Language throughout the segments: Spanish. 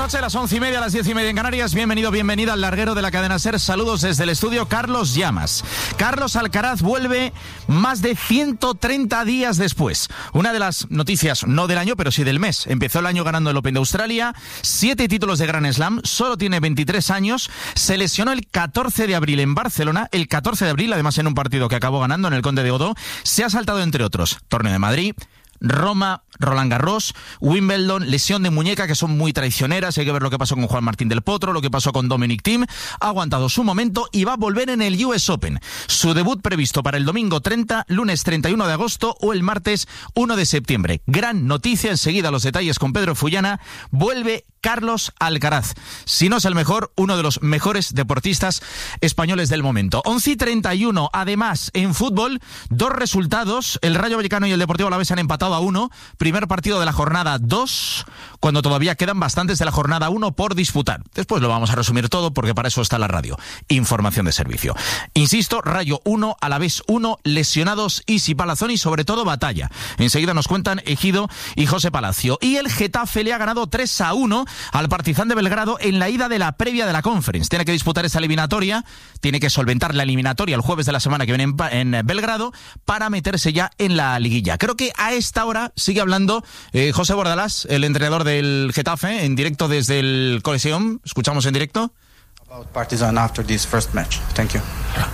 noche, a las 11:30, a las 10:30 en Canarias. Bienvenido, bienvenida al larguero de la cadena SER. Saludos desde el estudio Carlos Llamas. Carlos Alcaraz vuelve más de 130 días después. Una de las noticias, no del año, pero sí del mes. Empezó el año ganando el Open de Australia, 7 títulos de Grand Slam, solo tiene 23 años, se lesionó el 14 de abril en Barcelona, el 14 de abril, además en un partido que acabó ganando en el Conde de Godó. Se ha saltado, entre otros, Torneo de Madrid, Roma, Roland Garros, Wimbledon, lesión de muñeca, que son muy traicioneras. Hay que ver lo que pasó con Juan Martín del Potro, lo que pasó con Dominic Thiem. Ha aguantado su momento y va a volver en el US Open. Su debut previsto para el domingo 30, lunes 31 de agosto o el martes 1 de septiembre. Gran noticia, enseguida los detalles con Pedro Fullana. Vuelve Carlos Alcaraz. Si no es el mejor, uno de los mejores deportistas españoles del momento. 11:31. Además, en fútbol, 2 resultados. El Rayo Vallecano y el Deportivo Alavés han empatado a 1. Primer partido de la jornada 2, cuando todavía quedan bastantes de la jornada 1 por disputar. Después lo vamos a resumir todo, porque para eso está la radio. Información de servicio. Insisto, Rayo 1, Alavés 1, lesionados Isi, Palazón y sobre todo batalla. Enseguida nos cuentan Ejido y José Palacio. Y el Getafe le ha ganado 3-1 al Partizan de Belgrado en la ida de la previa de la Conference. Tiene que disputar esa eliminatoria, tiene que solventar la eliminatoria el jueves de la semana que viene en Belgrado para meterse ya en la liguilla. Creo que a esta hora sigue hablando José Bordalás, el entrenador del Getafe, en directo desde el Coliseum. Escuchamos en directo. About Partizan after this first match. Thank you.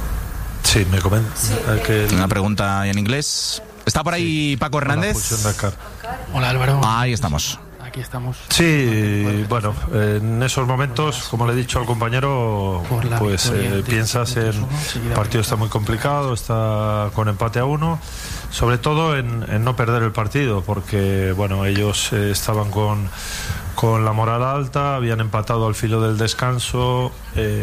Sí, me comenta que una pregunta en inglés. ¿Está por ahí Paco Hernández? Hola, Álvaro. Ahí estamos. Aquí estamos. Sí, bueno, en esos momentos, como le he dicho al compañero, pues piensas en el partido está muy complicado, está con empate a 1, sobre todo en no perder el partido, porque bueno, ellos estaban con la moral alta, habían empatado al filo del descanso,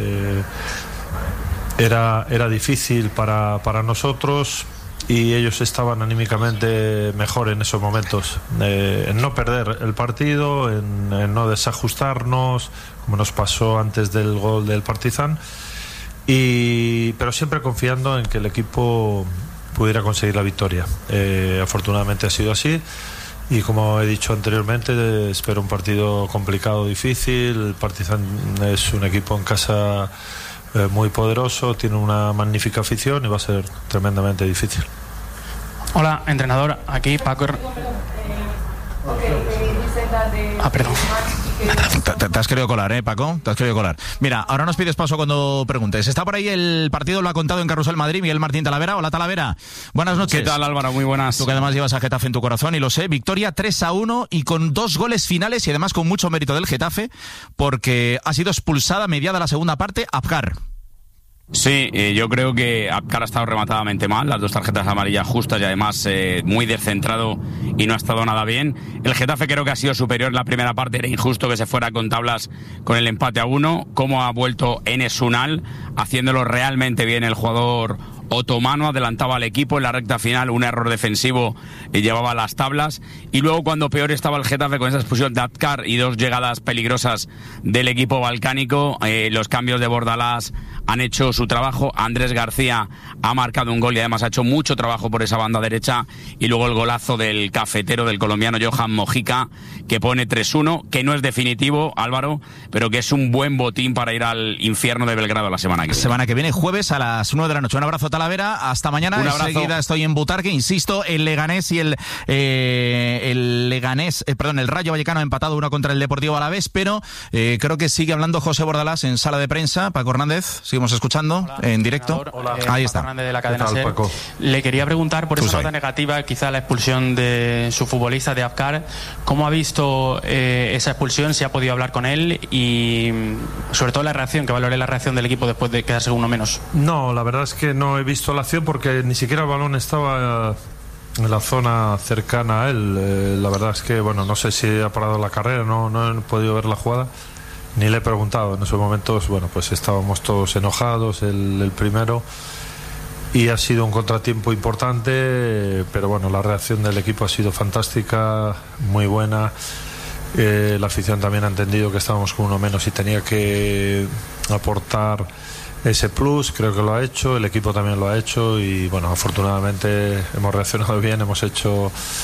era difícil para nosotros. Y ellos estaban anímicamente mejor en esos momentos, en no perder el partido, en no desajustarnos, como nos pasó antes del gol del Partizan, pero siempre confiando en que el equipo pudiera conseguir la victoria. Afortunadamente ha sido así, y como he dicho anteriormente, espero un partido complicado, difícil. El Partizan es un equipo en casa muy poderoso, tiene una magnífica afición y va a ser tremendamente difícil. Hola, entrenador, aquí Paco. Perdón. Te has querido colar, Paco? Te has querido colar. Mira, ahora nos pides paso cuando preguntes. Está por ahí el partido, lo ha contado en Carrusel Madrid, Miguel Martín Talavera. Hola, Talavera. Buenas noches. ¿Qué tal, Álvaro? Muy buenas. Tú que además llevas a Getafe en tu corazón, y lo sé. Victoria 3-1 y con 2 goles finales, y además con mucho mérito del Getafe, porque ha sido expulsada mediada la segunda parte Abkar. Sí, yo creo que Abkar ha estado rematadamente mal, las 2 tarjetas amarillas justas y además muy descentrado y no ha estado nada bien. El Getafe creo que ha sido superior en la primera parte, era injusto que se fuera con tablas con el empate a 1. Cómo ha vuelto Enes Unal, haciéndolo realmente bien el jugador otomano, adelantaba al equipo en la recta final, un error defensivo y llevaba las tablas, y luego cuando peor estaba el Getafe con esa expulsión de Abkar y 2 llegadas peligrosas del equipo balcánico, los cambios de Bordalás han hecho su trabajo. Andrés García ha marcado un gol y además ha hecho mucho trabajo por esa banda derecha, y luego el golazo del cafetero, del colombiano Johan Mojica, que pone 3-1, que no es definitivo, Álvaro, pero que es un buen botín para ir al infierno de Belgrado la semana que viene. Semana que viene, jueves a las 9 de la noche. Un abrazo, Talavera, hasta mañana. Un abrazo. Enseguida estoy en Butarque, insisto, el Leganés y el Rayo Vallecano ha empatado 1 contra el Deportivo Alavés, pero creo que sigue hablando José Bordalás en sala de prensa. Paco Hernández, seguimos escuchando. Hola, en directo. Hola. Ahí está. Hernández de la cadena SER. Le quería preguntar por esa nota negativa, quizá la expulsión de su futbolista, de Abkar. ¿Cómo ha visto esa expulsión? ¿Si ha podido hablar con él? Y sobre todo la reacción, que valore la reacción del equipo después de quedarse 1 menos. No, la verdad es que no he visto la acción porque ni siquiera el balón estaba en la zona cercana a él. La verdad es que, bueno, no sé si ha parado la carrera, no he podido ver la jugada, ni le he preguntado. En esos momentos, bueno, pues estábamos todos enojados, el primero, y ha sido un contratiempo importante, pero bueno, la reacción del equipo ha sido fantástica, muy buena. La afición también ha entendido que estábamos con 1 menos y tenía que aportar ese plus, creo que lo ha hecho, el equipo también lo ha hecho, y bueno, afortunadamente hemos reaccionado bien, hemos hecho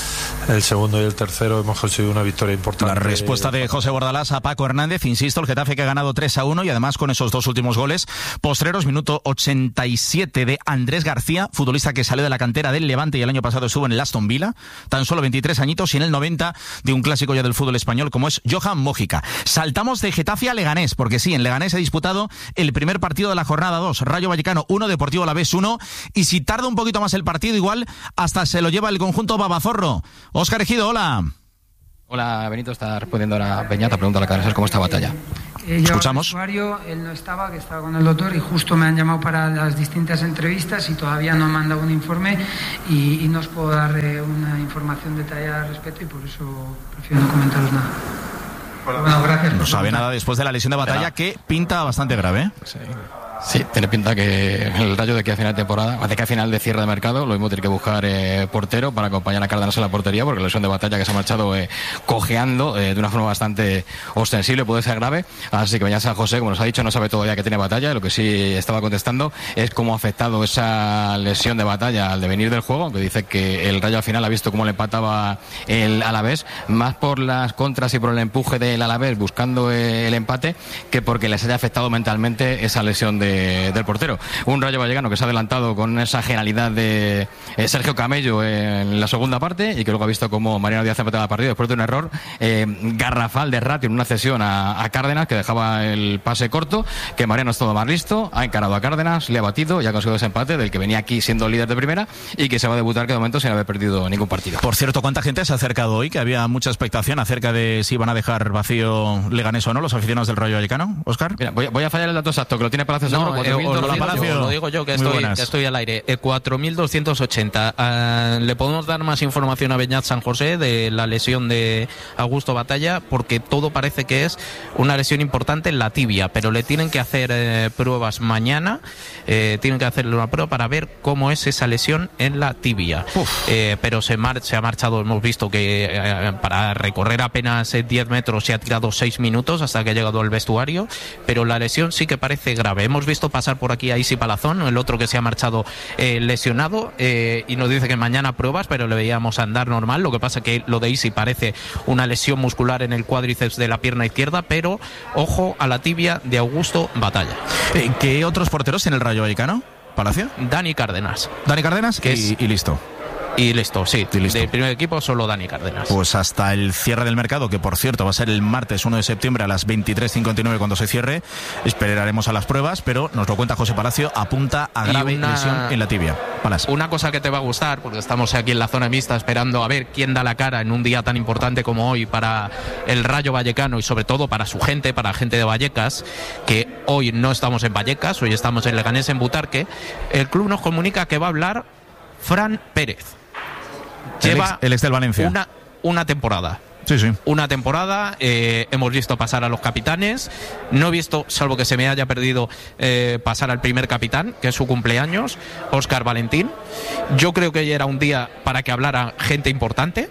el segundo y el tercero hemos conseguido una victoria importante. La respuesta de José Bordalás a Paco Hernández, insisto, el Getafe que ha ganado 3-1 y además con esos dos últimos goles postreros, minuto 87 de Andrés García, futbolista que salió de la cantera del Levante y el año pasado estuvo en el Aston Villa, tan solo 23 añitos, y en el 90 de un clásico ya del fútbol español como es Johan Mójica. Saltamos de Getafe a Leganés, porque sí, en Leganés se ha disputado el primer partido de la jornada 2, Rayo Vallecano 1, Deportivo Alavés 1, y si tarda un poquito más el partido, igual hasta se lo lleva el conjunto Babazorro. Óscar Ejido, hola. Hola, Benito, está respondiendo ahora Peñata, pregunta a la cadena cómo está Batalla. Escuchamos. Él no estaba, que estaba con el doctor, y justo me han llamado para las distintas entrevistas y todavía no me han dado un informe y no os puedo dar una información detallada al respecto, y por eso prefiero no comentaros nada. Bueno, gracias. No sabe nada después de la lesión de Batalla, que pinta bastante grave. Sí, tiene pinta que el Rayo de aquí a final de temporada, de que a final de cierre de mercado, lo mismo tiene que buscar portero para acompañar a Cárdenas en la portería, porque la lesión de Batalla que se ha marchado cojeando de una forma bastante ostensible puede ser grave. Así que Beñat San José, como nos ha dicho, no sabe todavía que tiene Batalla. Lo que sí estaba contestando es cómo ha afectado esa lesión de Batalla al devenir del juego, que dice que el Rayo al final ha visto cómo le empataba el Alavés, más por las contras y por el empuje del Alavés buscando el empate, que porque les haya afectado mentalmente esa lesión del portero. Un Rayo Vallecano que se ha adelantado con esa genialidad de Sergio Camello en la segunda parte, y que luego ha visto como Mariano Díaz empataba el partido después de un error garrafal de Ratio en una cesión a Cárdenas, que dejaba el pase corto, que Mariano es todo más listo, ha encarado a Cárdenas, le ha batido y ha conseguido ese empate del que venía aquí siendo líder de primera y que se va a debutar que de momento sin haber perdido ningún partido. Por cierto, ¿cuánta gente se ha acercado hoy? Que había mucha expectación acerca de si iban a dejar vacío Leganés o no los aficionados del Rayo Vallecano. Óscar. Mira, voy a fallar el dato exacto, que lo tiene Palacio. No, lo digo yo, que estoy al aire. 4.280. ¿Le podemos dar más información a Beñat San José de la lesión de Augusto Batalla? Porque todo parece que es una lesión importante en la tibia, pero le tienen que hacer pruebas mañana. Tienen que hacerle una prueba para ver cómo es esa lesión en la tibia. Pero se ha marchado, hemos visto que para recorrer apenas 10 metros se ha tirado 6 minutos hasta que ha llegado al vestuario, pero la lesión sí que parece grave. Hemos visto pasar por aquí a Isi Palazón, el otro que se ha marchado lesionado, y nos dice que mañana pruebas, pero le veíamos andar normal. Lo que pasa que lo de Isi parece una lesión muscular en el cuádriceps de la pierna izquierda, pero ojo a la tibia de Augusto Batalla. ¿Qué otros porteros tiene el Rayo Vallecano, Palacio? Dani Cárdenas. Dani Cárdenas y listo. Y listo, sí. Y listo. Del primer equipo solo Dani Cárdenas. Pues hasta el cierre del mercado, que por cierto va a ser el martes 1 de septiembre a las 23:59 cuando se cierre, esperaremos a las pruebas, pero nos lo cuenta José Palacio, apunta a grave lesión en la tibia. Palas. Una cosa que te va a gustar, porque estamos aquí en la zona mixta esperando a ver quién da la cara en un día tan importante como hoy para el Rayo Vallecano y sobre todo para su gente, para la gente de Vallecas, que hoy no estamos en Vallecas, hoy estamos en Leganés, en Butarque. El club nos comunica que va a hablar Fran Pérez. Lleva el ex del Valencia. Una temporada. Sí. Una temporada, hemos visto pasar a los capitanes, no he visto, salvo que se me haya perdido, pasar al primer capitán, que es su cumpleaños, Óscar Valentín. Yo creo que hoy era un día para que hablara gente importante.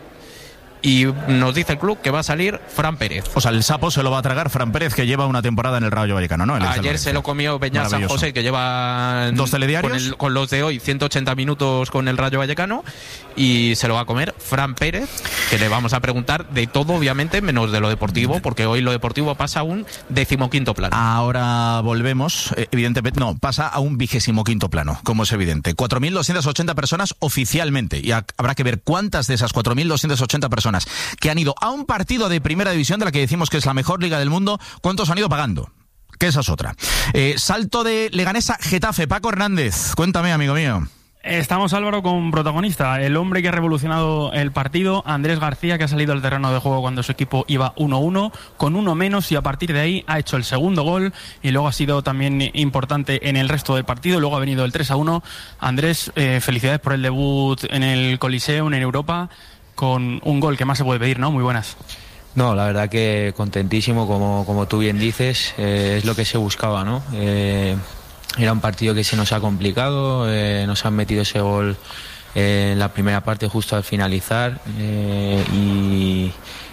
Y nos dice el club que va a salir Fran Pérez. O sea, el sapo se lo va a tragar Fran Pérez, que lleva una temporada en el Rayo Vallecano, ¿no? Ayer se lo comió Beñat San José, que lleva 2 telediarios con los de hoy 180 minutos con el Rayo Vallecano, y se lo va a comer Fran Pérez, que le vamos a preguntar de todo, obviamente, menos de lo deportivo, porque hoy lo deportivo pasa a un 15º plano. Ahora volvemos, evidentemente, pasa a un 25º plano, como es evidente. 4.280 personas oficialmente, y habrá que ver cuántas de esas 4.280 personas que han ido a un partido de primera división, de la que decimos que es la mejor liga del mundo, ¿cuántos han ido pagando? Que esa es otra. Salto de Leganés a Getafe. Paco Hernández, cuéntame, amigo mío. Estamos, Álvaro, con protagonista, el hombre que ha revolucionado el partido, Andrés García, que ha salido al terreno de juego cuando su equipo iba 1-1, con uno menos, y a partir de ahí ha hecho el segundo gol, y luego ha sido también importante en el resto del partido. Luego ha venido el 3-1. Andrés, felicidades por el debut en el Coliseo, en Europa, con un gol que más se puede pedir, ¿no? Muy buenas. No, la verdad que contentísimo, como tú bien dices, es lo que se buscaba, ¿no? Era un partido que se nos ha complicado, nos han metido ese gol en la primera parte justo al finalizar, y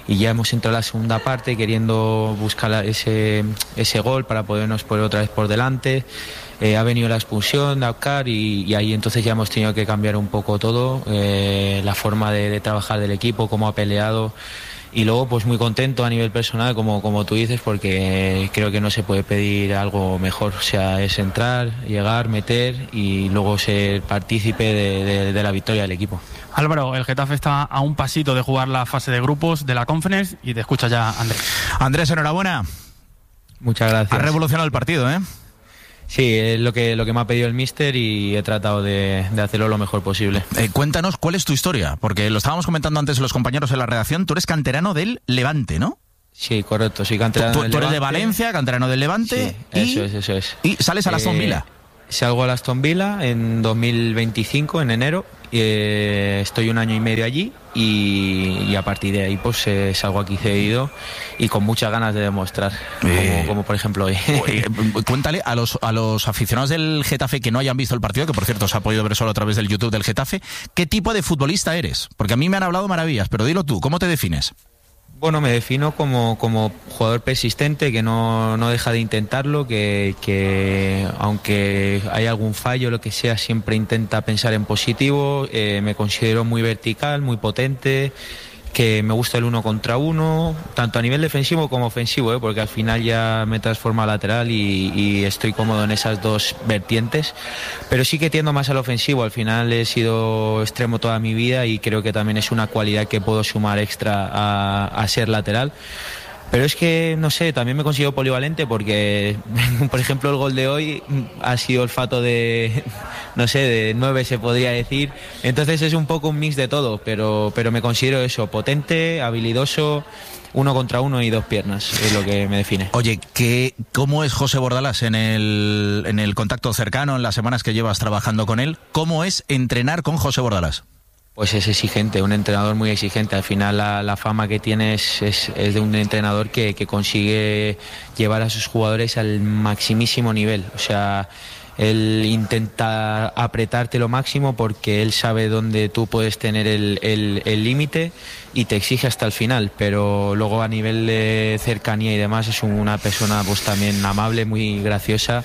ya hemos entrado a la segunda parte queriendo buscar ese gol para podernos poner otra vez por delante. Ha venido la expulsión de Abkar y ahí entonces ya hemos tenido que cambiar un poco todo, la forma de trabajar del equipo, cómo ha peleado. Y luego pues muy contento a nivel personal, como tú dices, porque creo que no se puede pedir algo mejor. O sea, es entrar, llegar, meter y luego ser partícipe de la victoria del equipo. Álvaro, el Getafe está a un pasito de jugar la fase de grupos de la Conference y te escucha ya Andrés. Andrés, enhorabuena. Muchas gracias. Ha revolucionado el partido, ¿eh? Sí, es lo que me ha pedido el míster y he tratado de hacerlo lo mejor posible. Cuéntanos cuál es tu historia, porque lo estábamos comentando antes los compañeros en la redacción. Tú eres canterano del Levante, ¿no? Sí, correcto, soy canterano del Levante. Tú eres de Valencia, canterano del Levante. Sí, eso es. Y sales a la Aston Villa. Salgo a Aston Villa en 2025, en enero. Estoy 1 año y medio allí y a partir de ahí pues salgo aquí cedido y con muchas ganas de demostrar, como por ejemplo hoy. Cuéntale a los aficionados del Getafe que no hayan visto el partido, que por cierto se ha podido ver solo a través del YouTube del Getafe, ¿qué tipo de futbolista eres? Porque a mí me han hablado maravillas, pero dilo tú, ¿cómo te defines? Bueno, me defino como jugador persistente, que no deja de intentarlo, que aunque hay algún fallo, lo que sea, siempre intenta pensar en positivo. Me considero muy vertical, muy potente, que me gusta el 1 contra 1, tanto a nivel defensivo como ofensivo, porque al final ya me transformo a lateral y estoy cómodo en esas dos vertientes, pero sí que tiendo más al ofensivo. Al final he sido extremo toda mi vida y creo que también es una cualidad que puedo sumar extra a ser lateral. Pero es que, no sé, también me considero polivalente porque, por ejemplo, el gol de hoy ha sido olfato de 9 se podría decir. Entonces es un poco un mix de todo, pero me considero eso, potente, habilidoso, 1 contra 1 y 2 piernas, es lo que me define. Oye, ¿cómo es José Bordalás en el contacto cercano, en las semanas que llevas trabajando con él? ¿Cómo es entrenar con José Bordalás? Pues es exigente, un entrenador muy exigente. Al final la fama que tiene es de un entrenador que consigue llevar a sus jugadores al maximísimo nivel. O sea, él intenta apretarte lo máximo porque él sabe dónde tú puedes tener el límite y te exige hasta el final. Pero luego a nivel de cercanía y demás es una persona pues también amable, muy graciosa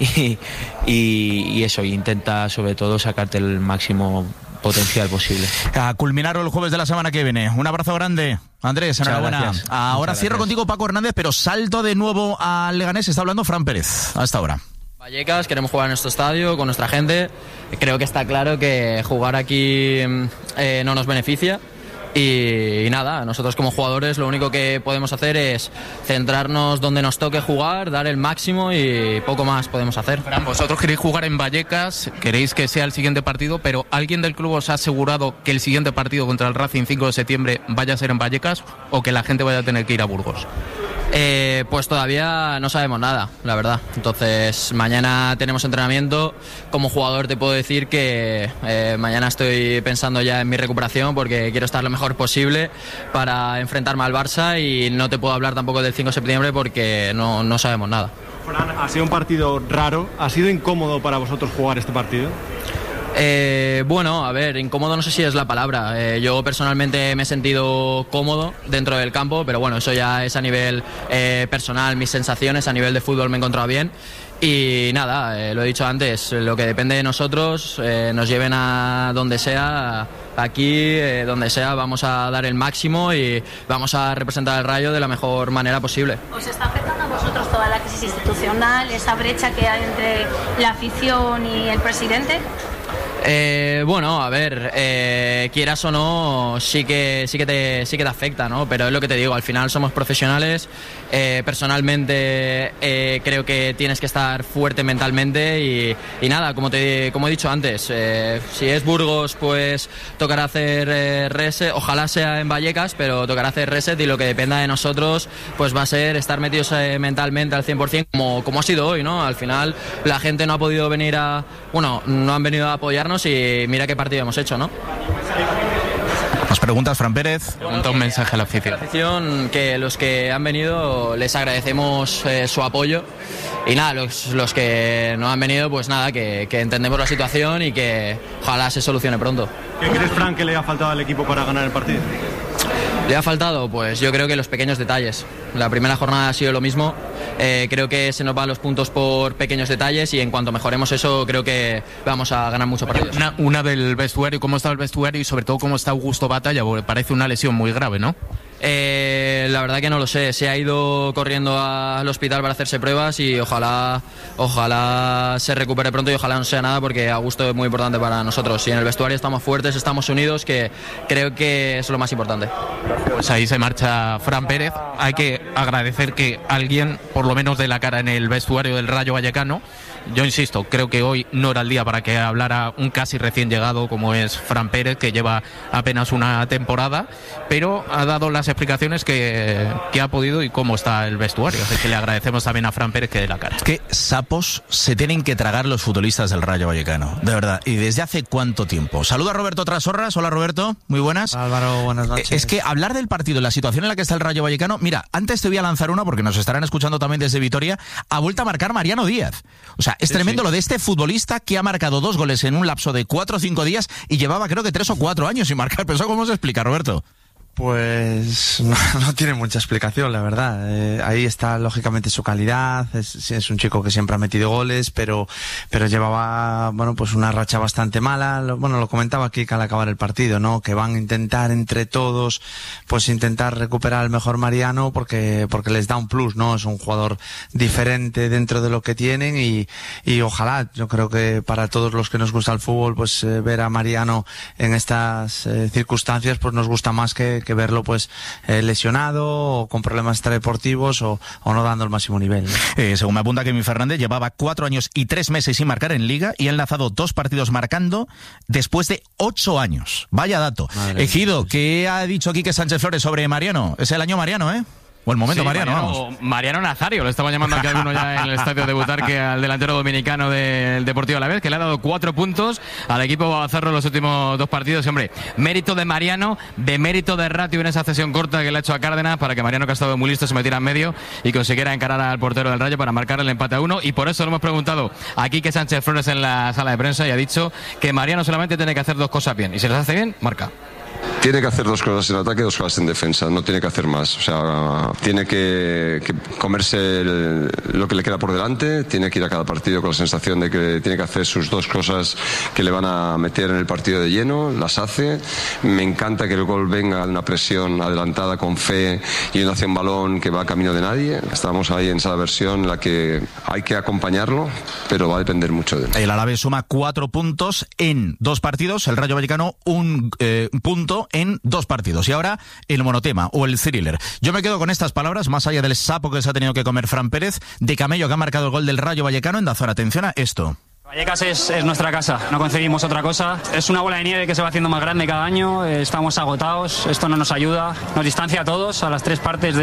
y eso, intenta sobre todo sacarte el máximo potencial posible. A culminar el jueves de la semana que viene. Un abrazo grande, Andrés, enhorabuena. Ahora cierro contigo, Paco Hernández, pero salto de nuevo al Leganés. Está hablando Fran Pérez, hasta ahora. Vallecas, queremos jugar en nuestro estadio, con nuestra gente. Creo que está claro que jugar aquí no nos beneficia. Y nada, nosotros como jugadores lo único que podemos hacer es centrarnos donde nos toque jugar, dar el máximo y poco más podemos hacer. Vosotros queréis jugar en Vallecas, queréis que sea el siguiente partido, pero ¿alguien del club os ha asegurado que el siguiente partido contra el Racing 5 de septiembre vaya a ser en Vallecas o que la gente vaya a tener que ir a Burgos? Pues todavía no sabemos nada, la verdad. Entonces mañana tenemos entrenamiento. Como jugador te puedo decir que mañana estoy pensando ya en mi recuperación porque quiero estar lo mejor posible para enfrentarme al Barça y no te puedo hablar tampoco del 5 de septiembre porque no sabemos nada. Fran, ha sido un partido raro. ¿Ha sido incómodo para vosotros jugar este partido? Bueno, a ver, incómodo no sé si es la palabra. Yo personalmente me he sentido cómodo dentro del campo, pero bueno, eso ya es a nivel personal, mis sensaciones, a nivel de fútbol me he encontrado bien. Y nada, lo he dicho antes, lo que depende de nosotros, nos lleven a donde sea, aquí, donde sea, vamos a dar el máximo y vamos a representar el Rayo de la mejor manera posible. ¿Os está afectando a vosotros toda la crisis institucional, esa brecha que hay entre la afición y el presidente? Bueno, a ver, quieras o no, sí que te afecta, ¿no? Pero es lo que te digo, al final somos profesionales. Personalmente creo que tienes que estar fuerte mentalmente y nada, como he dicho antes, si es Burgos pues tocará hacer reset, ojalá sea en Vallecas, pero tocará hacer reset y lo que dependa de nosotros pues va a ser estar metidos mentalmente al 100% como ha sido hoy, ¿no? Al final la gente no ha podido venir no han venido a apoyarnos y mira qué partido hemos hecho, ¿no? Más preguntas, Fran Pérez. Pregunta un mensaje a la afición. Que los que han venido les agradecemos su apoyo y nada, los que no han venido pues nada, que entendemos la situación y que ojalá se solucione pronto. ¿Qué crees, Fran, que le ha faltado al equipo para ganar el partido? ¿Le ha faltado? Pues yo creo que los pequeños detalles. La primera jornada ha sido lo mismo. Creo que se nos van los puntos por pequeños detalles y en cuanto mejoremos eso creo que vamos a ganar muchos partidos. Una del vestuario, ¿cómo está el vestuario y sobre todo cómo está Augusto Batalla? Porque parece una lesión muy grave, ¿no? La verdad que no lo sé. Se ha ido corriendo al hospital para hacerse pruebas y ojalá se recupere pronto y ojalá no sea nada porque Augusto es muy importante para nosotros. Y en el vestuario estamos fuertes, estamos unidos, que creo que es lo más importante. Pues ahí se marcha Fran Pérez. Hay que agradecer que alguien por lo menos dé la cara en el vestuario del Rayo Vallecano. Yo insisto, creo que hoy no era el día para que hablara un casi recién llegado como es Fran Pérez, que lleva apenas una temporada, pero ha dado las explicaciones que ha podido y cómo está el vestuario. Así que le agradecemos también a Fran Pérez que dé la cara. ¿Qué sapos se tienen que tragar los futbolistas del Rayo Vallecano? De verdad. ¿Y desde hace cuánto tiempo? Saluda a Roberto Trasorras. Hola, Roberto. Muy buenas. Álvaro, buenas noches. Es que hablar del partido, la situación en la que está el Rayo Vallecano... Mira, antes te voy a lanzar una porque nos estarán escuchando también desde Vitoria. Ha vuelto a marcar Mariano Díaz. O sea, es tremendo lo de este futbolista que ha marcado 2 goles en un lapso de 4 o 5 días y llevaba creo que 3 o 4 años sin marcar. ¿Pero eso cómo se explica, Roberto? Pues no tiene mucha explicación, la verdad. Ahí está lógicamente su calidad. Es un chico que siempre ha metido goles, pero llevaba, bueno, pues una racha bastante mala. Lo comentaba aquí que al acabar el partido, ¿no? Que van a intentar entre todos, pues intentar recuperar al mejor Mariano porque les da un plus, ¿no? Es un jugador diferente dentro de lo que tienen y ojalá, yo creo que para todos los que nos gusta el fútbol, pues ver a Mariano en estas circunstancias, pues nos gusta más que verlo pues lesionado o con problemas extradeportivos o no dando el máximo nivel, ¿no? Según me apunta Kevin Fernández, llevaba 4 años y 3 meses sin marcar en Liga y ha enlazado 2 partidos marcando después de 8 años. Vaya dato. Ejido, ¿qué ha dicho aquí que Sánchez Flores sobre Mariano? Es el año Mariano, ¿eh? O el momento, sí, Mariano, vamos. Mariano Nazario, lo estaba llamando aquí alguno ya en el estadio de Butarque al delantero dominicano del Deportivo Alavés, que le ha dado 4 puntos al equipo Babazarro en los últimos 2 partidos. Hombre, mérito de Mariano, de mérito de Ratio en esa cesión corta que le ha hecho a Cárdenas para que Mariano, que ha estado muy listo, se metiera en medio y consiguiera encarar al portero del Rayo para marcar el empate a 1. Y por eso lo hemos preguntado aquí que Sánchez Flores en la sala de prensa y ha dicho que Mariano solamente tiene que hacer 2 cosas bien. Y si las hace bien, marca. Tiene que hacer 2 cosas en ataque y 2 cosas en defensa, no tiene que hacer más. O sea, tiene que comerse lo que le queda por delante, tiene que ir a cada partido con la sensación de que tiene que hacer sus 2 cosas que le van a meter en el partido de lleno, las hace. Me encanta que el gol venga de una presión adelantada con fe y una acción balón que va a camino de nadie. Estamos ahí en esa versión en la que hay que acompañarlo, pero va a depender mucho de él. El Alavés suma 4 puntos en 2 partidos, el Rayo Vallecano un punto en 2 partidos. Y ahora el monotema o el thriller. Yo me quedo con estas palabras, más allá del sapo que se ha tenido que comer Fran Pérez, de Camello, que ha marcado el gol del Rayo Vallecano en Dazón. Atención a esto. Vallecas es nuestra casa, no concebimos otra cosa. Es una bola de nieve que se va haciendo más grande cada año, estamos agotados, esto no nos ayuda, nos distancia a todos, a las 3 partes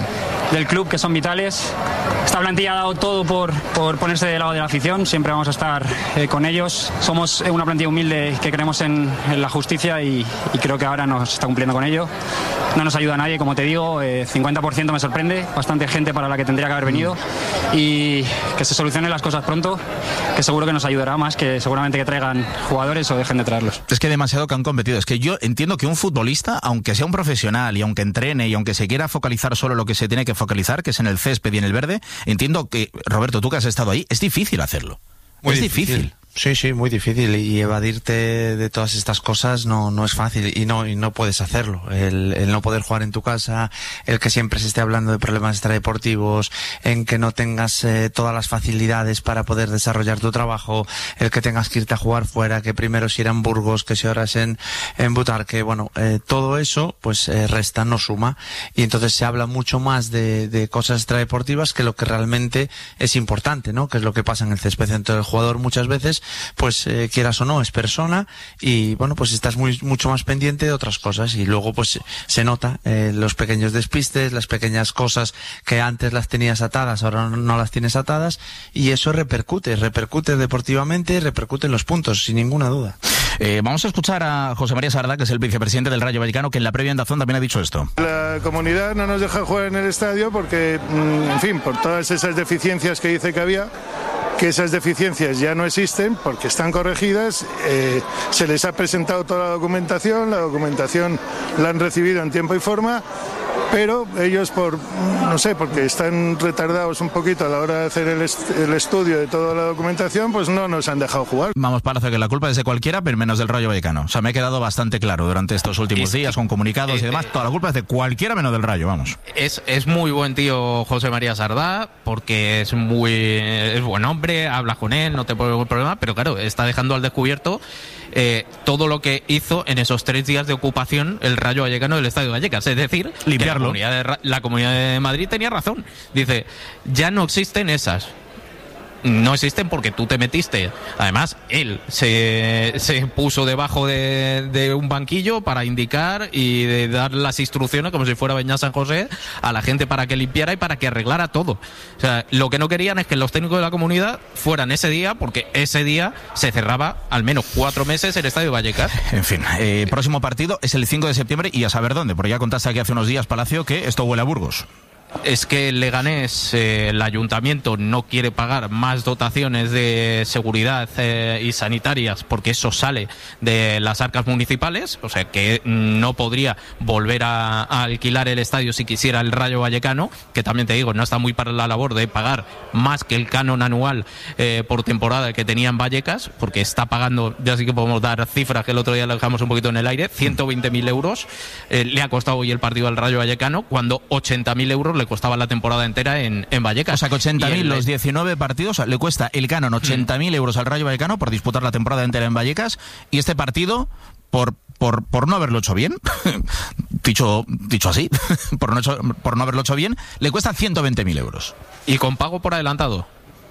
del club que son vitales. Esta plantilla ha dado todo por ponerse del lado de la afición, siempre vamos a estar con ellos. Somos una plantilla humilde que creemos en la justicia y creo que ahora nos está cumpliendo con ello. No nos ayuda a nadie, como te digo, 50% me sorprende, bastante gente para la que tendría que haber venido y que se solucionen las cosas pronto, que seguro que nos ayudará más que seguramente que traigan jugadores o dejen de traerlos. Es que demasiado que han competido. Es que yo entiendo que un futbolista, aunque sea un profesional y aunque entrene y aunque se quiera focalizar solo lo que se tiene que focalizar, que es en el césped y en el verde, entiendo que, Roberto, tú que has estado ahí, es difícil hacerlo. Muy difícil. Sí, muy difícil y evadirte de todas estas cosas no es fácil y no puedes hacerlo. El no poder jugar en tu casa, el que siempre se esté hablando de problemas extradeportivos, en que no tengas todas las facilidades para poder desarrollar tu trabajo, el que tengas que irte a jugar fuera, que primero si era en Burgos, que si ahora es en Butarque, bueno, todo eso pues resta, no suma y entonces se habla mucho más de cosas extradeportivas que lo que realmente es importante, ¿no? Que es lo que pasa en el césped. Entonces el jugador muchas veces pues quieras o no es persona y bueno pues estás mucho más pendiente de otras cosas y luego pues se nota los pequeños despistes, las pequeñas cosas que antes las tenías atadas ahora no las tienes atadas y eso repercute deportivamente, repercute en los puntos sin ninguna duda. Vamos a escuchar a José María Sardá, que es el vicepresidente del Rayo Vallecano, que en la previa en Dazón también ha dicho esto. La comunidad no nos deja jugar en el estadio porque, en fin, por todas esas deficiencias que dice que había, que esas deficiencias ya no existen porque están corregidas, se les ha presentado toda la documentación la han recibido en tiempo y forma, pero ellos porque están retardados un poquito a la hora de hacer el estudio de toda la documentación, pues no nos han dejado jugar. Vamos, Palacio, que la culpa es de cualquiera, pero menos del Rayo Vallecano. O sea, me ha quedado bastante claro durante estos últimos días con comunicados y demás, toda la culpa es de cualquiera menos del Rayo, vamos. Es muy buen tío José María Sardá, porque es buen hombre, hablas con él, no te pone ningún problema, pero claro, está dejando al descubierto todo lo que hizo en esos 3 días de ocupación el Rayo Vallecano del Estadio Vallecas, es decir, limpiarlo. La Comunidad de Madrid tenía razón. Dice, ya no existen esas. No existen porque tú te metiste. Además, él se puso debajo de un banquillo para indicar y de dar las instrucciones, como si fuera Beñat San José, a la gente para que limpiara y para que arreglara todo. O sea, lo que no querían es que los técnicos de la comunidad fueran ese día, porque ese día se cerraba al menos 4 meses el Estadio Vallecas. En fin, próximo partido es el 5 de septiembre y a saber dónde, porque ya contaste aquí hace unos días, Palacio, que esto huele a Burgos. Es que el Leganés, el ayuntamiento no quiere pagar más dotaciones de seguridad y sanitarias porque eso sale de las arcas municipales, o sea que no podría volver a alquilar el estadio si quisiera el Rayo Vallecano, que también te digo, no está muy para la labor de pagar más que el canon anual por temporada que tenía en Vallecas, porque está pagando, ya sí que podemos dar cifras que el otro día lo dejamos un poquito en el aire, 120.000 euros le ha costado hoy el partido al Rayo Vallecano, cuando 80.000 euros le costaba la temporada entera en Vallecas. O sea que 80.000 los 19 partidos, le cuesta el canon 80.000 euros al Rayo Vallecano por disputar la temporada entera en Vallecas, y este partido por no haberlo hecho bien, dicho así, por no haberlo hecho bien, le cuesta 120.000 euros. Y con pago por adelantado.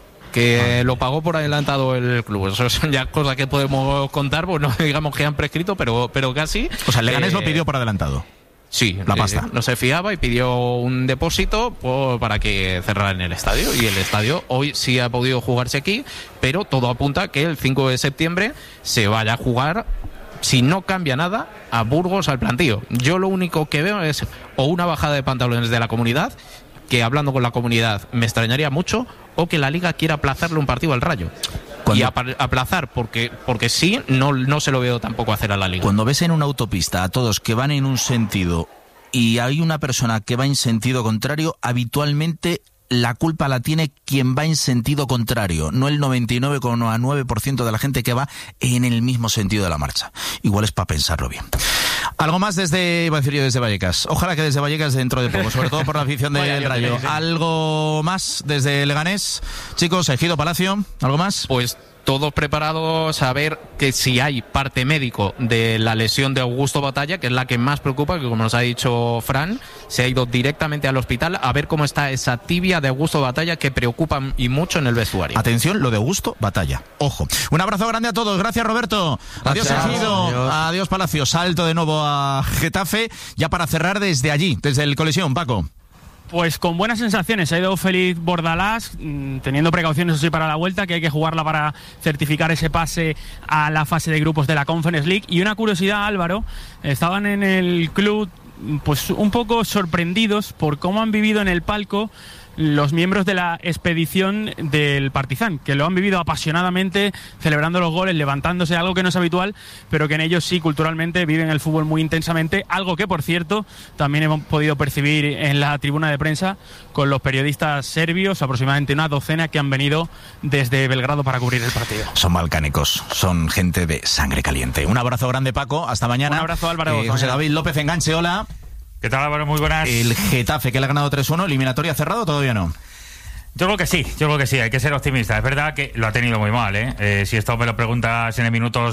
Que lo pagó por adelantado el club. Eso son ya cosas que podemos contar, pues no digamos que han prescrito, pero casi. O sea, el Leganés lo pidió por adelantado. Sí, la pasta. No se fiaba y pidió un depósito para que cerraran el estadio. Y el estadio hoy sí ha podido jugarse aquí, pero todo apunta a que el 5 de septiembre se vaya a jugar, si no cambia nada, a Burgos al plantío. Yo lo único que veo es o una bajada de pantalones de la comunidad, que hablando con la comunidad me extrañaría mucho, o que la Liga quiera aplazarle un partido al Rayo. Y aplazar, porque sí, no se lo veo tampoco hacer a la Liga. Cuando ves en una autopista a todos que van en un sentido y hay una persona que va en sentido contrario, habitualmente la culpa la tiene quien va en sentido contrario, no el 99,9% de la gente que va en el mismo sentido de la marcha. Igual es para pensarlo bien. Algo más desde Vallecas. Ojalá que desde Vallecas dentro de poco, sobre todo por la afición del Rayo. ¿Algo más desde Leganés? Chicos, Ejido, Palacio, ¿algo más? Pues todos preparados a ver que si hay parte médico de la lesión de Augusto Batalla, que es la que más preocupa, que como nos ha dicho Fran, se ha ido directamente al hospital a ver cómo está esa tibia de Augusto Batalla, que preocupa y mucho en el vestuario. Atención, lo de Augusto Batalla. Ojo. Un abrazo grande a todos. Gracias, Roberto. Adiós, Ejido. Adiós, Palacio. Salto de nuevo a Getafe, ya para cerrar desde allí, desde el Coliseum, Paco. Pues con buenas sensaciones, ha ido Félix Bordalás, teniendo precauciones así para la vuelta, que hay que jugarla para certificar ese pase a la fase de grupos de la Conference League. Y una curiosidad, Álvaro, estaban en el club pues un poco sorprendidos por cómo han vivido en el palco los miembros de la expedición del Partizan, que lo han vivido apasionadamente, celebrando los goles, levantándose, algo que no es habitual, pero que en ellos sí, culturalmente, viven el fútbol muy intensamente, algo que, por cierto, también hemos podido percibir en la tribuna de prensa con los periodistas serbios, aproximadamente una docena que han venido desde Belgrado para cubrir el partido. Son balcánicos, son gente de sangre caliente. Un abrazo grande, Paco, hasta mañana. Un abrazo, Álvaro. José David López, Enganche, hola. ¿Qué tal, Álvaro? Muy buenas. El Getafe, que le ha ganado 3-1, eliminatoria cerrado, todavía no. Yo creo que sí, hay que ser optimista. Es verdad que lo ha tenido muy mal, si esto me lo preguntas en el minuto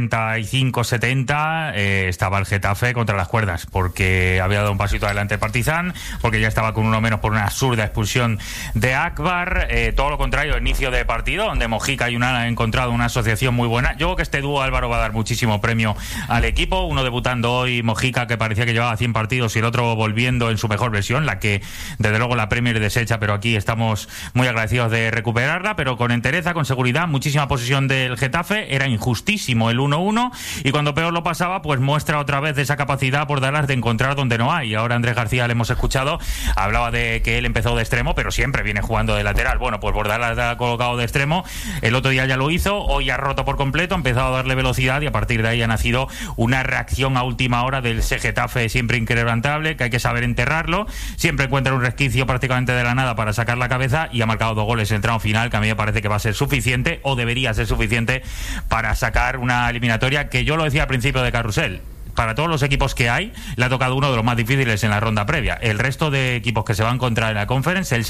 65-70, estaba el Getafe contra las cuerdas, porque había dado un pasito adelante el Partizan, porque ya estaba con uno menos por una absurda expulsión de Akbar, todo lo contrario, inicio de partido, donde Mojica y Unal han encontrado una asociación muy buena. Yo creo que este dúo, Álvaro, va a dar muchísimo premio al equipo, uno debutando hoy, Mojica, que parecía que llevaba 100 partidos, y el otro volviendo en su mejor versión, la que desde luego la Premier desecha, pero aquí estamos muy agradecidos de recuperarla, pero con entereza, con seguridad, muchísima posesión del Getafe, era injustísimo el 1-1 y cuando peor lo pasaba, pues muestra otra vez de esa capacidad por Dallas de encontrar donde no hay. Ahora Andrés García le hemos escuchado, hablaba de que él empezó de extremo, pero siempre viene jugando de lateral. Bueno, pues Bordalas ha colocado de extremo, el otro día ya lo hizo, hoy ha roto por completo, ha empezado a darle velocidad y a partir de ahí ha nacido una reacción a última hora del Getafe siempre inquebrantable, que hay que saber enterrarlo, siempre encuentra un resquicio prácticamente de la nada para sacar la cabeza y ha marcado 2 goles en el tramo final, que a mí me parece que va a ser suficiente o debería ser suficiente para sacar una eliminatoria que yo lo decía al principio de Carrusel. Para todos los equipos que hay, le ha tocado uno de los más difíciles en la ronda previa. El resto de equipos que se van a encontrar en la Conference, el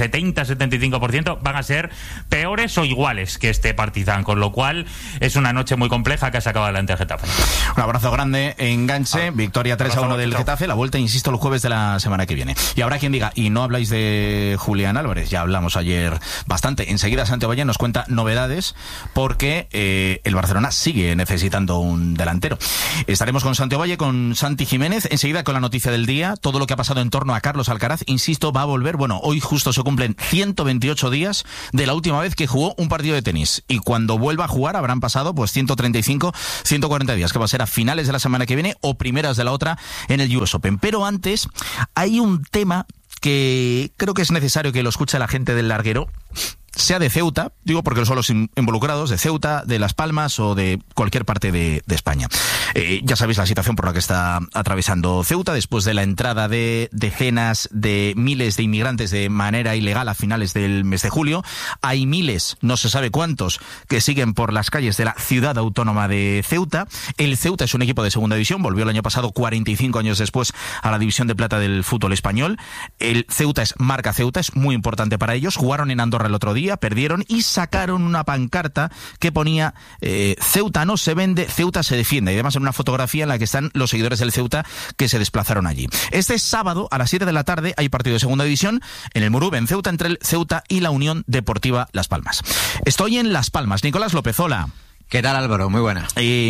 70-75% van a ser peores o iguales que este Partizan, con lo cual es una noche muy compleja que ha sacado adelante el Getafe. Un abrazo grande, enganche, victoria 3-1 del Getafe, la vuelta, insisto, el jueves de la semana que viene. Y habrá quien diga, y no habláis de Julián Álvarez, ya hablamos ayer bastante. Enseguida Santi Valle nos cuenta novedades, porque el Barcelona sigue necesitando un delantero. Estaremos con Santi Valle, con Santi Jiménez, enseguida con la noticia del día, todo lo que ha pasado en torno a Carlos Alcaraz. Insisto, va a volver, bueno, hoy justo se cumplen 128 días de la última vez que jugó un partido de tenis, y cuando vuelva a jugar habrán pasado pues 135, 140 días, que va a ser a finales de la semana que viene o primeras de la otra en el US Open. Pero antes hay un tema que creo que es necesario que lo escuche la gente del Larguero, sea de Ceuta, digo porque son los involucrados, de Ceuta, de Las Palmas o de cualquier parte de España. Ya sabéis la situación por la que está atravesando Ceuta después de la entrada de decenas de miles de inmigrantes de manera ilegal a finales del mes de julio. Hay miles, no se sabe cuántos, que siguen por las calles de la ciudad autónoma de Ceuta. El Ceuta es un equipo de segunda división, volvió el año pasado 45 años después a la división de plata del fútbol español. El Ceuta es marca Ceuta, es muy importante para ellos. Jugaron en Andorra el otro día, perdieron y sacaron una pancarta que ponía Ceuta no se vende, Ceuta se defiende, y además en una fotografía en la que están los seguidores del Ceuta que se desplazaron allí. Este sábado a las 7 de la tarde hay partido de segunda división en el Murube, en Ceuta, entre el Ceuta y la Unión Deportiva Las Palmas. Estoy en Las Palmas. Nicolás López, hola. ¿Qué tal, Álvaro? Muy buena.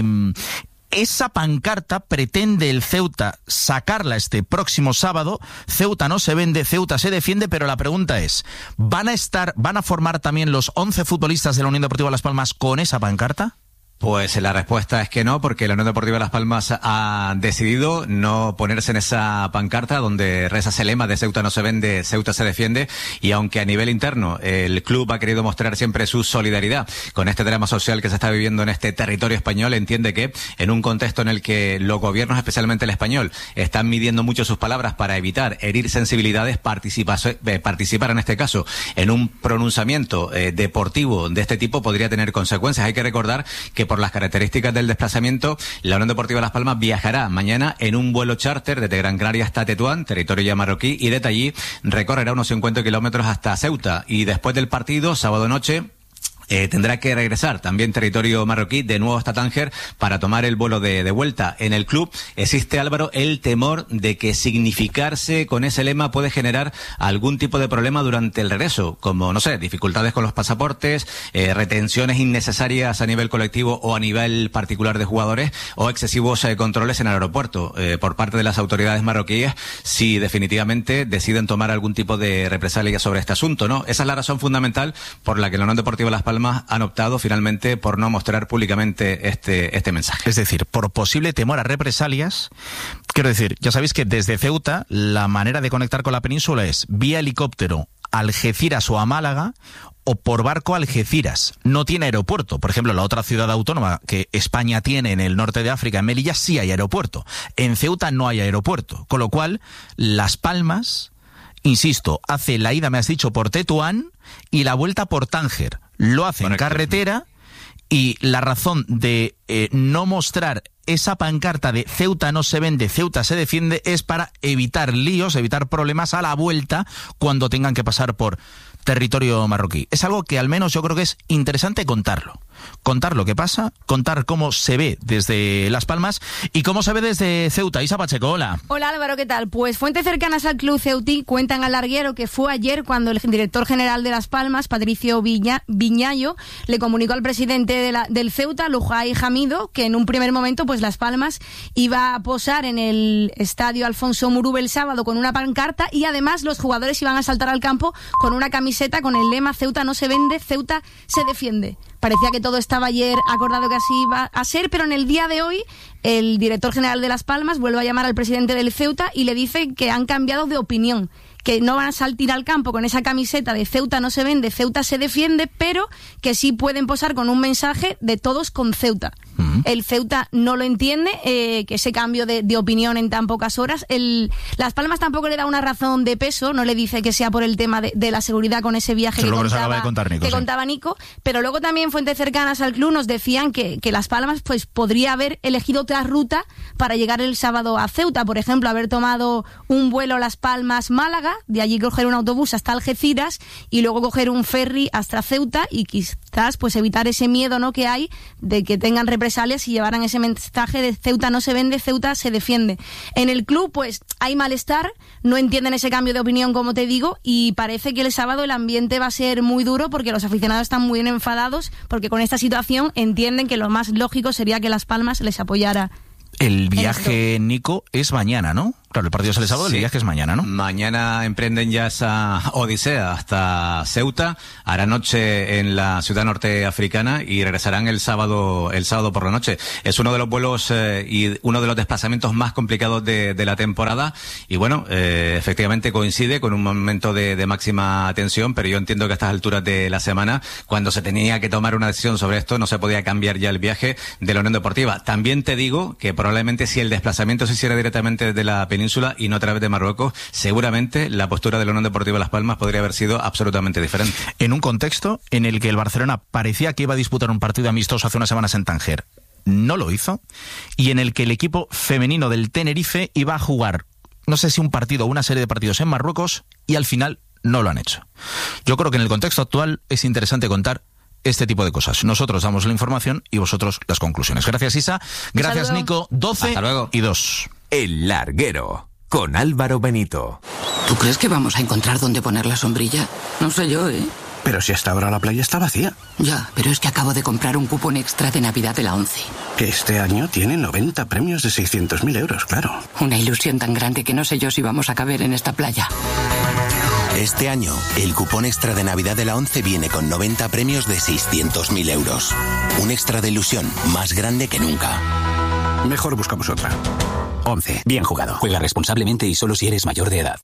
Esa pancarta pretende el Ceuta sacarla este próximo sábado. Ceuta no se vende, Ceuta se defiende, pero la pregunta es, ¿van a formar también los 11 futbolistas de la Unión Deportiva Las Palmas con esa pancarta? Pues la respuesta es que no, porque la Unión Deportiva Las Palmas ha decidido no ponerse en esa pancarta donde reza ese lema de Ceuta no se vende, Ceuta se defiende, y aunque a nivel interno el club ha querido mostrar siempre su solidaridad con este drama social que se está viviendo en este territorio español, entiende que en un contexto en el que los gobiernos, especialmente el español, están midiendo mucho sus palabras para evitar herir sensibilidades, participar en este caso en un pronunciamiento deportivo de este tipo podría tener consecuencias. Hay que recordar que por las características del desplazamiento, la Unión Deportiva Las Palmas viajará mañana en un vuelo charter desde Gran Canaria hasta Tetuán, territorio ya marroquí, y desde allí recorrerá unos 50 kilómetros hasta Ceuta. Y después del partido, sábado noche, tendrá que regresar también territorio marroquí de nuevo hasta Tánger para tomar el vuelo de vuelta. En el club existe, Álvaro, el temor de que significarse con ese lema puede generar algún tipo de problema durante el regreso, como, no sé, dificultades con los pasaportes, retenciones innecesarias a nivel colectivo o a nivel particular de jugadores, o excesivos controles en el aeropuerto por parte de las autoridades marroquíes, si definitivamente deciden tomar algún tipo de represalia sobre este asunto, ¿no? Esa es la razón fundamental por la que la Unión Deportiva Las Palmas han optado finalmente por no mostrar públicamente este mensaje. Es decir, por posible temor a represalias, quiero decir, ya sabéis que desde Ceuta la manera de conectar con la península es vía helicóptero a Algeciras o a Málaga, o por barco a Algeciras. No tiene aeropuerto. Por ejemplo, la otra ciudad autónoma que España tiene en el norte de África, en Melilla, sí hay aeropuerto. En Ceuta no hay aeropuerto. Con lo cual, Las Palmas, insisto, hace la ida, me has dicho, por Tetuán y la vuelta por Tánger. Lo hace en carretera, y la razón de no mostrar esa pancarta de Ceuta no se vende, Ceuta se defiende es para evitar líos, evitar problemas a la vuelta cuando tengan que pasar por territorio marroquí. Es algo que al menos yo creo que es interesante contarlo. contar lo que pasa, contar cómo se ve desde Las Palmas y cómo se ve desde Ceuta. Isa Pacheco, hola. Hola Álvaro, ¿qué tal? Pues fuentes cercanas al club ceutí cuentan al larguero que fue ayer cuando el director general de Las Palmas, Patricio Viñayo, le comunicó al presidente del Ceuta, Lujay Hamido, que en un primer momento pues Las Palmas iba a posar en el estadio Alfonso Murube el sábado con una pancarta y además los jugadores iban a saltar al campo con una camiseta con el lema Ceuta no se vende, Ceuta se defiende. Parecía que todo estaba ayer acordado que así iba a ser, pero en el día de hoy el director general de Las Palmas vuelve a llamar al presidente del Ceuta y le dice que han cambiado de opinión, que no van a salir al campo con esa camiseta de Ceuta no se vende, Ceuta se defiende, pero que sí pueden posar con un mensaje de todos con Ceuta. El Ceuta no lo entiende, que ese cambio de opinión en tan pocas horas. Las Palmas tampoco le da una razón de peso, no le dice que sea por el tema de la seguridad con ese viaje que contaba Nico, pero luego también fuentes cercanas al club nos decían que Las Palmas pues podría haber elegido otra ruta para llegar el sábado a Ceuta, por ejemplo, haber tomado un vuelo Las Palmas-Málaga, de allí coger un autobús hasta Algeciras y luego coger un ferry hasta Ceuta y quizás pues evitar ese miedo, ¿no?, que hay de que tengan represalias y llevaran ese mensaje de Ceuta no se vende, Ceuta se defiende. En el club pues hay malestar, no entienden ese cambio de opinión, como te digo, y parece que el sábado el ambiente va a ser muy duro porque los aficionados están muy enfadados porque con esta situación entienden que lo más lógico sería que Las Palmas les apoyara. El viaje, Nico, es mañana, ¿no? Claro, el partido sale sábado, el viaje es mañana, ¿no? Mañana emprenden ya esa odisea hasta Ceuta, hará noche en la ciudad norteafricana y regresarán el sábado por la noche. Es uno de los vuelos y uno de los desplazamientos más complicados de la temporada y bueno, efectivamente coincide con un momento de máxima tensión, pero yo entiendo que a estas alturas de la semana, cuando se tenía que tomar una decisión sobre esto, no se podía cambiar ya el viaje de la Unión Deportiva. También te digo que probablemente si el desplazamiento se hiciera directamente desde la península y no a través de Marruecos, seguramente la postura de la Unión Deportiva Las Palmas podría haber sido absolutamente diferente. En un contexto en el que el Barcelona parecía que iba a disputar un partido amistoso hace unas semanas en Tánger, no lo hizo, y en el que el equipo femenino del Tenerife iba a jugar, no sé si un partido o una serie de partidos en Marruecos, y al final no lo han hecho. Yo creo que en el contexto actual es interesante contar este tipo de cosas. Nosotros damos la información y vosotros las conclusiones. Gracias, Isa. Gracias, Nico. 12 y 2. El Larguero, con Álvaro Benito. ¿Tú crees que vamos a encontrar dónde poner la sombrilla? No sé yo, ¿eh? Pero si hasta ahora la playa está vacía. Ya, pero es que acabo de comprar un cupón extra de Navidad de la ONCE. Que este año tiene 90 premios de 600.000 euros, claro. Una ilusión tan grande que no sé yo si vamos a caber en esta playa. Este año, el cupón extra de Navidad de la ONCE viene con 90 premios de 600.000 euros. Un extra de ilusión más grande que nunca. Mejor buscamos otra. ONCE. Bien jugado. Juega responsablemente y solo si eres mayor de edad.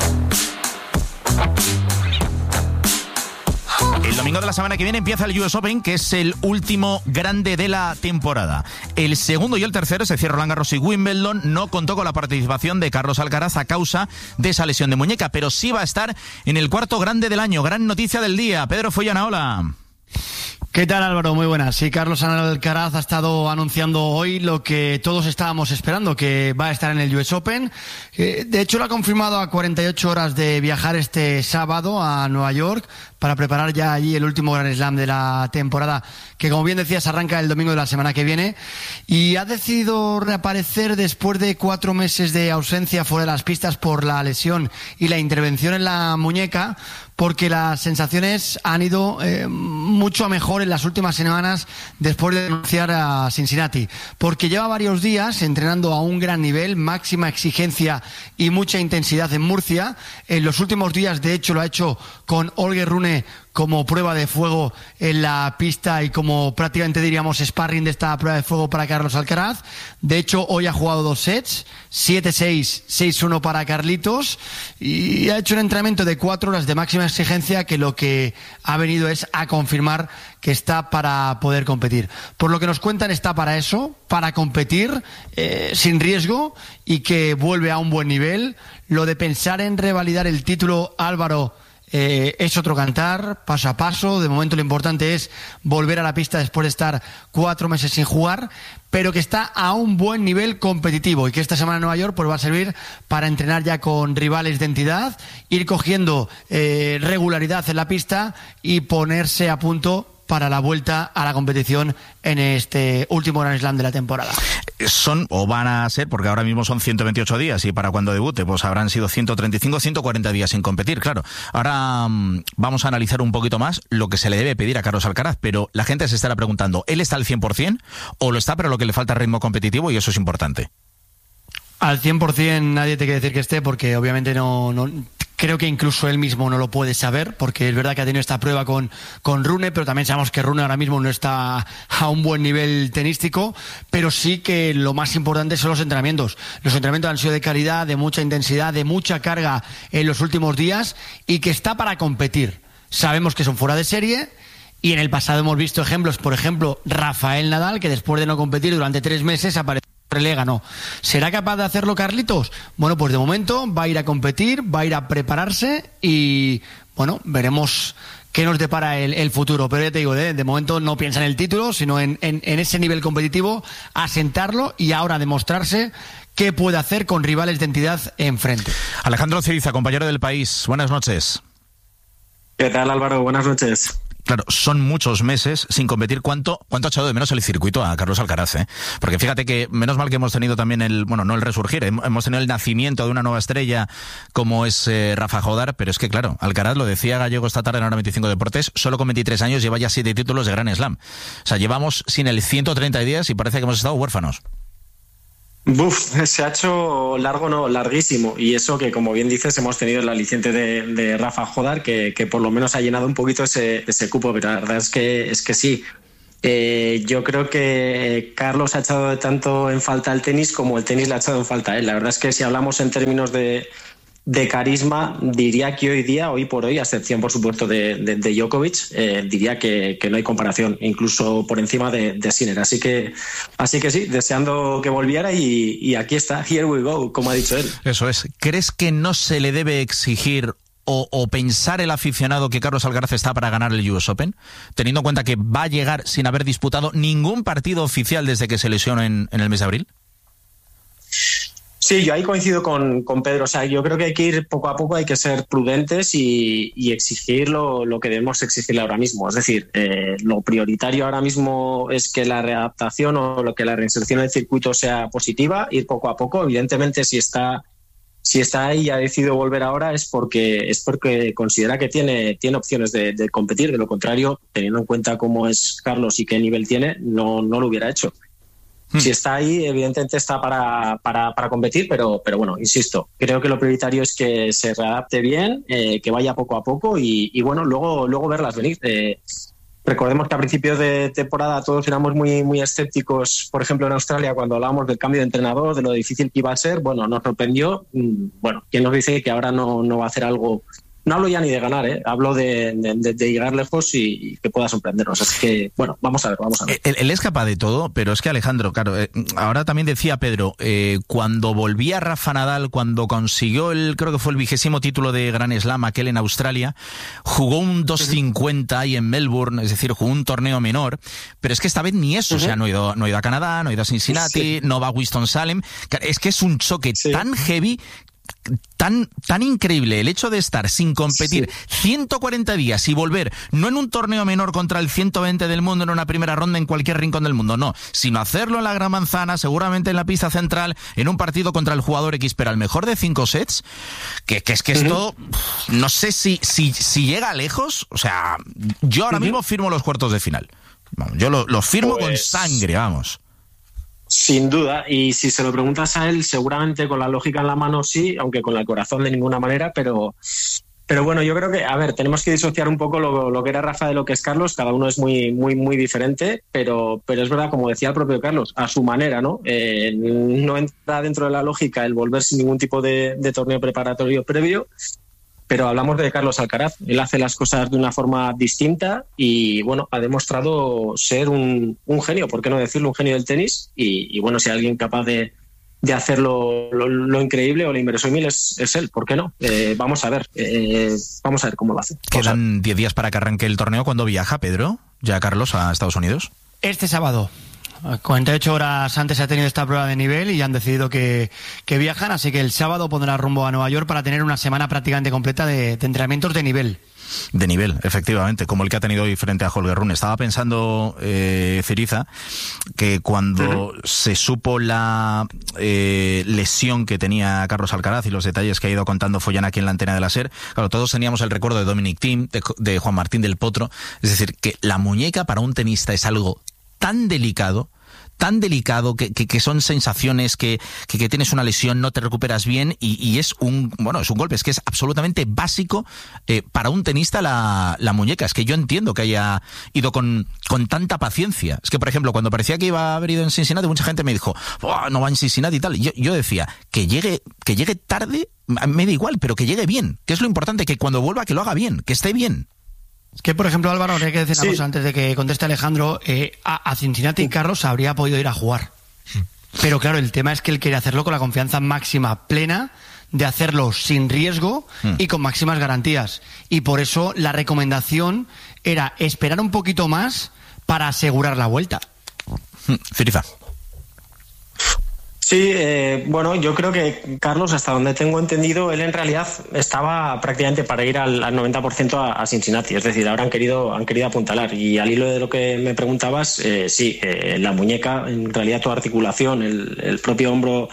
El domingo de la semana que viene empieza el US Open, que es el último grande de la temporada. El segundo y el tercero, se cierra Roland Garros y Wimbledon, no contó con la participación de Carlos Alcaraz a causa de esa lesión de muñeca, pero sí va a estar en el cuarto grande del año. Gran noticia del día. Pedro Follana, hola. ¿Qué tal, Álvaro? Muy buenas. Sí, Carlos Alcaraz ha estado anunciando hoy lo que todos estábamos esperando, que va a estar en el US Open. De hecho, lo ha confirmado a 48 horas de viajar este sábado a Nueva York para preparar ya allí el último Grand Slam de la temporada, que como bien decías arranca el domingo de la semana que viene, y ha decidido reaparecer después de 4 meses de ausencia fuera de las pistas por la lesión y la intervención en la muñeca, porque las sensaciones han ido mucho a mejor en las últimas semanas después de renunciar a Cincinnati, porque lleva varios días entrenando a un gran nivel, máxima exigencia y mucha intensidad en Murcia. En los últimos días, de hecho, lo ha hecho con Holger Rune como prueba de fuego en la pista y como prácticamente diríamos sparring de esta prueba de fuego para Carlos Alcaraz. De hecho, hoy ha jugado 2 sets, 7-6, 6-1 para Carlitos, y ha hecho un entrenamiento de 4 horas de máxima exigencia, que lo que ha venido es a confirmar que está para poder competir. Por lo que nos cuentan, está para eso, para competir sin riesgo, y que vuelve a un buen nivel. Lo de pensar en revalidar el título, Álvaro, es otro cantar, paso a paso. De momento lo importante es volver a la pista después de estar 4 meses sin jugar, pero que está a un buen nivel competitivo y que esta semana en Nueva York pues va a servir para entrenar ya con rivales de entidad, ir cogiendo regularidad en la pista y ponerse a punto para la vuelta a la competición en este último Grand Slam de la temporada. Son, o van a ser, porque ahora mismo son 128 días y para cuando debute pues habrán sido 135, 140 días sin competir, claro. Ahora vamos a analizar un poquito más lo que se le debe pedir a Carlos Alcaraz, pero la gente se estará preguntando, ¿él está al 100% o lo está, pero lo que le falta es ritmo competitivo y eso es importante? Al 100% nadie te quiere decir que esté, porque obviamente no creo que incluso él mismo no lo puede saber, porque es verdad que ha tenido esta prueba con Rune, pero también sabemos que Rune ahora mismo no está a un buen nivel tenístico, pero sí que lo más importante son los entrenamientos. Los entrenamientos han sido de calidad, de mucha intensidad, de mucha carga en los últimos días, y que está para competir. Sabemos que son fuera de serie, y en el pasado hemos visto ejemplos, por ejemplo, Rafael Nadal, que después de no competir durante 3 meses apareció. Le ganó. ¿Será capaz de hacerlo Carlitos? Bueno, pues de momento va a ir a competir, va a ir a prepararse y, bueno, veremos qué nos depara el futuro. Pero ya te digo, de momento no piensa en el título, sino en ese nivel competitivo, asentarlo y ahora demostrarse qué puede hacer con rivales de entidad enfrente. Alejandro Ciriza, compañero del País, buenas noches. ¿Qué tal, Álvaro? Buenas noches. Claro, son muchos meses sin competir. ¿Cuánto ha echado de menos el circuito a Carlos Alcaraz? Porque fíjate que menos mal que hemos tenido también no el resurgir, hemos tenido el nacimiento de una nueva estrella como es Rafa Jodar, pero es que claro, Alcaraz, lo decía Gallego esta tarde en Hora 25 Deportes, solo con 23 años lleva ya 7 títulos de Grand Slam. O sea, llevamos sin el 130 días y parece que hemos estado huérfanos. Se ha hecho largo, no, larguísimo, y eso que, como bien dices, hemos tenido el aliciente de Rafa Jodar, que por lo menos ha llenado un poquito ese cupo, pero la verdad es que sí. Yo creo que Carlos ha echado tanto en falta el tenis como el tenis le ha echado en falta a él. La verdad es que si hablamos en términos de carisma, diría que hoy por hoy, a excepción por supuesto de Djokovic, diría que no hay comparación, incluso por encima de Sinner. Así que sí, deseando que volviera y aquí está, here we go, como ha dicho él. Eso es. ¿Crees que no se le debe exigir o pensar el aficionado que Carlos Alcaraz está para ganar el US Open, teniendo en cuenta que va a llegar sin haber disputado ningún partido oficial desde que se lesionó en el mes de abril? Sí, yo ahí coincido con Pedro. O sea, yo creo que hay que ir poco a poco, hay que ser prudentes y exigir lo que debemos exigirle ahora mismo. Es decir, lo prioritario ahora mismo es que la readaptación o lo que la reinserción en el circuito sea positiva, ir poco a poco. Evidentemente, si está ahí y ha decidido volver ahora es porque considera que tiene opciones de competir. De lo contrario, teniendo en cuenta cómo es Carlos y qué nivel tiene, no lo hubiera hecho. Si está ahí, evidentemente está para competir, pero bueno, insisto, creo que lo prioritario es que se readapte bien, que vaya poco a poco y bueno, luego verlas venir. Recordemos que a principios de temporada todos éramos muy, muy escépticos, por ejemplo en Australia, cuando hablábamos del cambio de entrenador, de lo difícil que iba a ser. Bueno, nos sorprendió. Bueno, ¿quién nos dice que ahora no va a hacer algo? No hablo ya ni de ganar, hablo de llegar lejos y que pueda sorprendernos. Así que, bueno, vamos a ver. Él es capaz de todo, pero es que Alejandro, claro, ahora también decía Pedro, cuando volvía Rafa Nadal, cuando consiguió creo que fue el 20º título de Grand Slam, aquel en Australia, jugó un 250 ahí en Melbourne, es decir, jugó un torneo menor, pero es que esta vez ni eso, o sea, no ha ido a Canadá, no ha ido a Cincinnati, no va a Winston-Salem. Es que es un choque tan heavy, tan increíble el hecho de estar sin competir 140 días y volver, no en un torneo menor contra el 120 del mundo en una primera ronda en cualquier rincón del mundo, no, sino hacerlo en la Gran Manzana, seguramente en la pista central, en un partido contra el jugador X, pero al mejor de 5 sets, que es que esto, no sé si llega lejos. O sea, yo ahora mismo firmo los cuartos de final. Vamos, yo lo firmo con sangre, vamos. Sin duda, y si se lo preguntas a él, seguramente con la lógica en la mano sí, aunque con el corazón de ninguna manera, pero bueno, yo creo que, a ver, tenemos que disociar un poco lo que era Rafa de lo que es Carlos. Cada uno es muy, muy, muy diferente, pero es verdad, como decía el propio Carlos, a su manera, ¿no? No entra dentro de la lógica el volver sin ningún tipo de torneo preparatorio previo. Pero hablamos de Carlos Alcaraz. Él hace las cosas de una forma distinta y, bueno, ha demostrado ser un genio, ¿por qué no decirlo? Un genio del tenis. Y bueno, si hay alguien capaz de hacerlo lo increíble o lo inverosímil es él, ¿por qué no? Vamos a ver cómo lo hace. Quedan 10 días para que arranque el torneo. ¿Cuándo viaja, Pedro? ¿Ya Carlos a Estados Unidos? Este sábado. 48 horas antes ha tenido esta prueba de nivel y han decidido que viajan, así que el sábado pondrá rumbo a Nueva York para tener una semana prácticamente completa de entrenamientos de nivel. De nivel, efectivamente, como el que ha tenido hoy frente a Holger Rune. Estaba pensando, Ciriza, que cuando se supo la lesión que tenía Carlos Alcaraz y los detalles que ha ido contando Follán aquí en la antena de la SER, claro, todos teníamos el recuerdo de Dominic Thiem, de Juan Martín del Potro. Es decir, que la muñeca para un tenista es algo tan delicado que son sensaciones que tienes una lesión, no te recuperas bien y es un golpe, es que es absolutamente básico para un tenista la muñeca. Es que yo entiendo que haya ido con tanta paciencia. Es que, por ejemplo, cuando parecía que iba a haber ido en Cincinnati, mucha gente me dijo, no va en Cincinnati y tal. Yo decía, que llegue tarde, me da igual, pero que llegue bien, que es lo importante, que cuando vuelva que lo haga bien, que esté bien. Es que, por ejemplo, Álvaro, hay que decir una cosa antes de que conteste Alejandro. A Cincinnati Carlos habría podido ir a jugar. Pero claro, el tema es que él quiere hacerlo con la confianza máxima, plena, de hacerlo sin riesgo y con máximas garantías. Y por eso la recomendación era esperar un poquito más para asegurar la vuelta. Ciriza. Sí, bueno, yo creo que Carlos, hasta donde tengo entendido, él en realidad estaba prácticamente para ir al 90% a Cincinnati. Es decir, ahora han querido apuntalar. Y al hilo de lo que me preguntabas, sí, la muñeca, en realidad toda articulación, el propio hombro,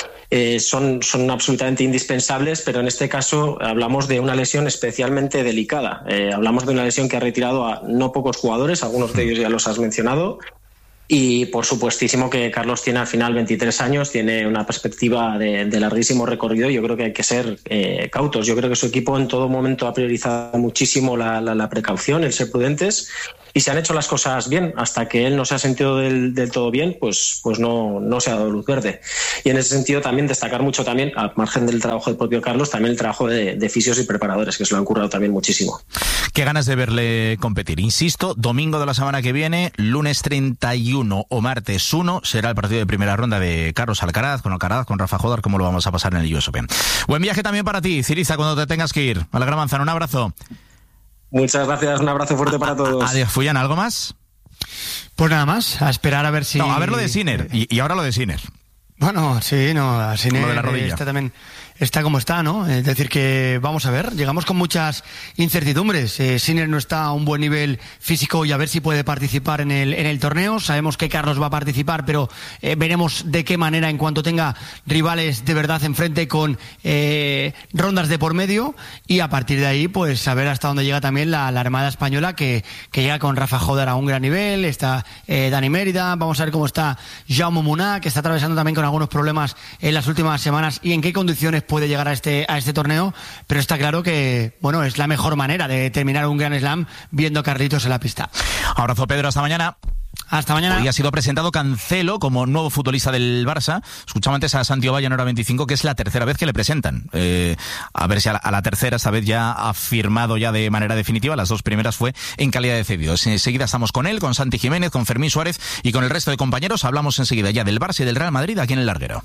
son absolutamente indispensables, pero en este caso hablamos de una lesión especialmente delicada. Hablamos de una lesión que ha retirado a no pocos jugadores, algunos de ellos ya los has mencionado. Y por supuestísimo que Carlos tiene al final 23 años, tiene una perspectiva de larguísimo recorrido. Yo creo que hay que ser cautos. Yo creo que su equipo en todo momento ha priorizado muchísimo la precaución, el ser prudentes, y se han hecho las cosas bien. Hasta que él no se ha sentido del todo bien, pues no se ha dado luz verde. Y en ese sentido también destacar mucho también, al margen del trabajo del propio Carlos, también el trabajo de fisios y preparadores, que se lo han currado también muchísimo. Qué ganas de verle competir. Insisto, domingo de la semana que viene, lunes 31 o martes 1, será el partido de primera ronda de Carlos Alcaraz, con Rafa Jodar, como lo vamos a pasar en el US Open. Buen viaje también para ti, Ciriza, cuando te tengas que ir. A la Gran Manzana, un abrazo. Muchas gracias, un abrazo fuerte para todos. Adiós, Fullán, ¿algo más? Pues nada más, a esperar a ver si... No, a ver lo de Sinner, y ahora lo de Sinner. Bueno, sí, no, Sinner lo de la rodilla. También está como está, ¿no? Es decir que, vamos a ver, llegamos con muchas incertidumbres. Sinner no está a un buen nivel físico y a ver si puede participar en el torneo. Sabemos que Carlos va a participar, pero veremos de qué manera en cuanto tenga rivales de verdad enfrente con rondas de por medio, y a partir de ahí, pues a ver hasta dónde llega también la Armada Española, que llega con Rafa Jodar a un gran nivel. Está Dani Mérida, vamos a ver cómo está Jaume Munar, que está atravesando también con algunos problemas en las últimas semanas, y en qué condiciones puede llegar a este torneo. Pero está claro que, bueno, es la mejor manera de terminar un Grand Slam viendo a Carlitos en la pista. Abrazo, Pedro, hasta mañana. Hasta mañana. Hoy ha sido presentado Cancelo como nuevo futbolista del Barça. Escuchamos antes a Santi Ovalle en hora 25, que es la tercera vez que le presentan. A ver si a la tercera, esta vez ya ha firmado ya de manera definitiva. Las dos primeras fue en calidad de cedido. Enseguida estamos con él, con Santi Jiménez, con Fermín Suárez y con el resto de compañeros. Hablamos enseguida ya del Barça y del Real Madrid aquí en el Larguero.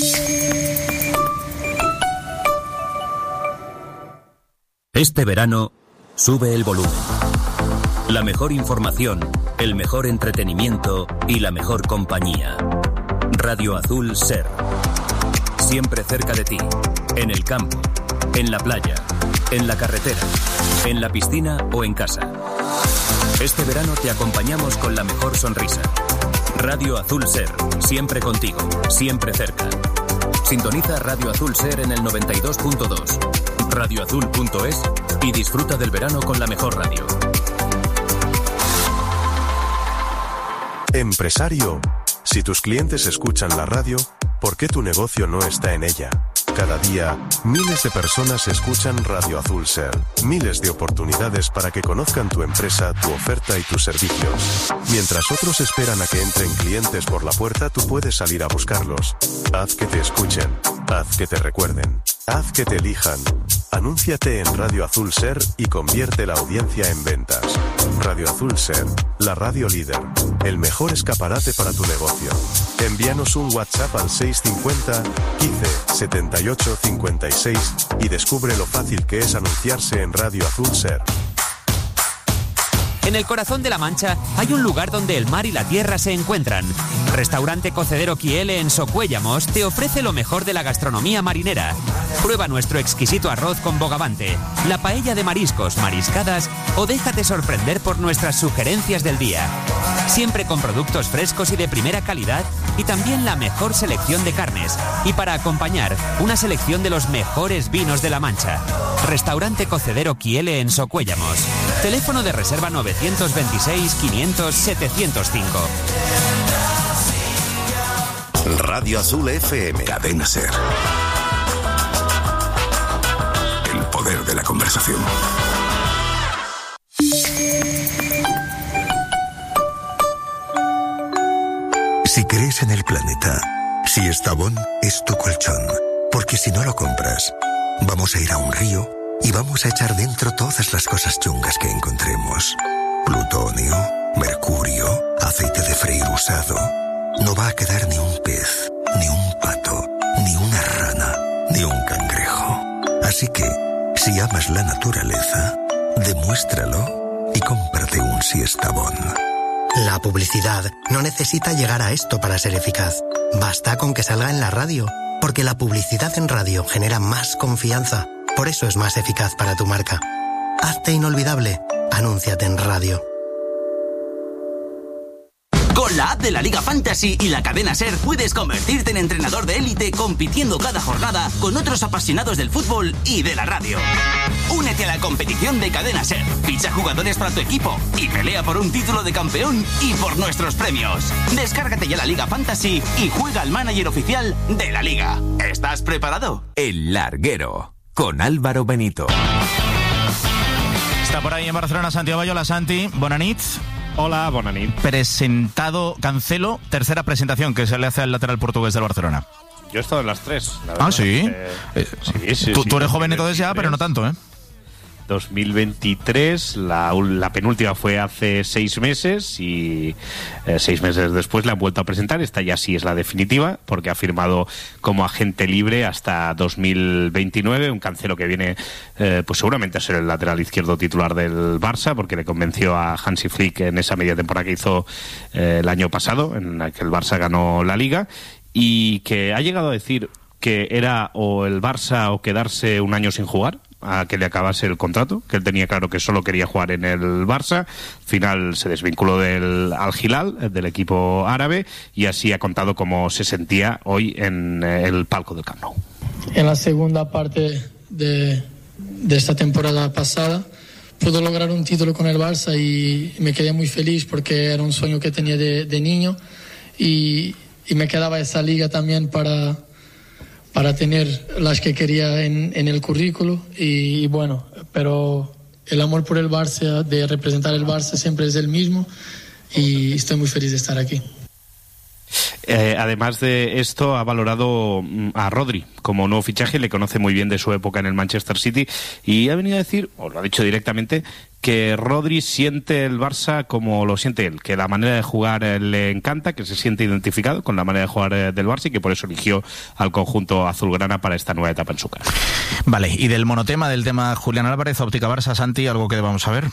Este verano, sube el volumen. La mejor información, el mejor entretenimiento y la mejor compañía. Radio Azul SER. Siempre cerca de ti. En el campo, en la playa, en la carretera, en la piscina o en casa. Este verano te acompañamos con la mejor sonrisa. Radio Azul SER. Siempre contigo, siempre cerca. Sintoniza Radio Azul SER en el 92.2. radioazul.es y disfruta del verano con la mejor radio. Empresario, si tus clientes escuchan la radio, ¿por qué tu negocio no está en ella? Cada día, miles de personas escuchan Radio Azul SER. Miles de oportunidades para que conozcan tu empresa, tu oferta y tus servicios. Mientras otros esperan a que entren clientes por la puerta, tú puedes salir a buscarlos. Haz que te escuchen. Haz que te recuerden. Haz que te elijan. Anúnciate en Radio Azul SER y convierte la audiencia en ventas. Radio Azul SER, la radio líder. El mejor escaparate para tu negocio. Envíanos un WhatsApp al 650 15 78 56 y descubre lo fácil que es anunciarse en Radio Azul SER. En el corazón de La Mancha hay un lugar donde el mar y la tierra se encuentran. Restaurante Cocedero Quiele en Socuéllamos te ofrece lo mejor de la gastronomía marinera. Prueba nuestro exquisito arroz con bogavante, la paella de mariscos, mariscadas o déjate sorprender por nuestras sugerencias del día. Siempre con productos frescos y de primera calidad y también la mejor selección de carnes. Y para acompañar, una selección de los mejores vinos de La Mancha. Restaurante Cocedero Quiele en Socuéllamos. Teléfono de reserva 926 500 705. Radio Azul FM. Cadena SER. El poder de la conversación. Si crees en el planeta, si Estavón es tu colchón, porque si no lo compras, vamos a ir a un río y vamos a echar dentro todas las cosas chungas que encontremos. Plutonio, mercurio, aceite de freír usado. No va a quedar ni un pez, ni un pato, ni una rana, ni un cangrejo. Así que, si amas la naturaleza, demuéstralo y cómprate un Siestabón. La publicidad no necesita llegar a esto para ser eficaz. Basta con que salga en la radio, porque la publicidad en radio genera más confianza. Por eso es más eficaz para tu marca. Hazte inolvidable. Anúnciate en radio. Con la app de la Liga Fantasy y la cadena SER puedes convertirte en entrenador de élite compitiendo cada jornada con otros apasionados del fútbol y de la radio. Únete a la competición de cadena SER, ficha jugadores para tu equipo y pelea por un título de campeón y por nuestros premios. Descárgate ya la Liga Fantasy y juega al manager oficial de la Liga. ¿Estás preparado? El Larguero, con Álvaro Benito. Está por ahí en Barcelona Santiago Bayola. Santi, bona nit. Hola, bona nit. Presentado Cancelo, tercera presentación que se le hace al lateral portugués del Barcelona. Yo he estado en las tres, la verdad. Ah, ¿sí? Sí. Tú eres joven y todo ya, pero no tanto, ¿eh? 2023, la penúltima fue hace 6 meses y 6 meses después la han vuelto a presentar. Esta ya sí es la definitiva porque ha firmado como agente libre hasta 2029, un Cancelo que viene pues seguramente a ser el lateral izquierdo titular del Barça porque le convenció a Hansi Flick en esa media temporada que hizo el año pasado en la que el Barça ganó la Liga y que ha llegado a decir que era o el Barça o quedarse un año sin jugar a que le acabase el contrato, que él tenía claro que solo quería jugar en el Barça. Al final se desvinculó del Al Hilal, del equipo árabe, y así ha contado cómo se sentía hoy en el palco del Camp Nou. En la segunda parte de esta temporada pasada pude lograr un título con el Barça y me quedé muy feliz porque era un sueño que tenía de niño y me quedaba esa liga también para tener las que quería en el currículo y bueno, pero el amor por el Barça, de representar el Barça siempre es el mismo y estoy muy feliz de estar aquí. Además de esto, ha valorado a Rodri como nuevo fichaje, le conoce muy bien de su época en el Manchester City y ha venido a decir, o lo ha dicho directamente, que Rodri siente el Barça como lo siente él, que la manera de jugar le encanta, que se siente identificado con la manera de jugar del Barça y que por eso eligió al conjunto azulgrana para esta nueva etapa en su carrera. Vale, y del monotema, del tema Julián Álvarez, Óptica Barça, Santi, ¿algo que debamos saber?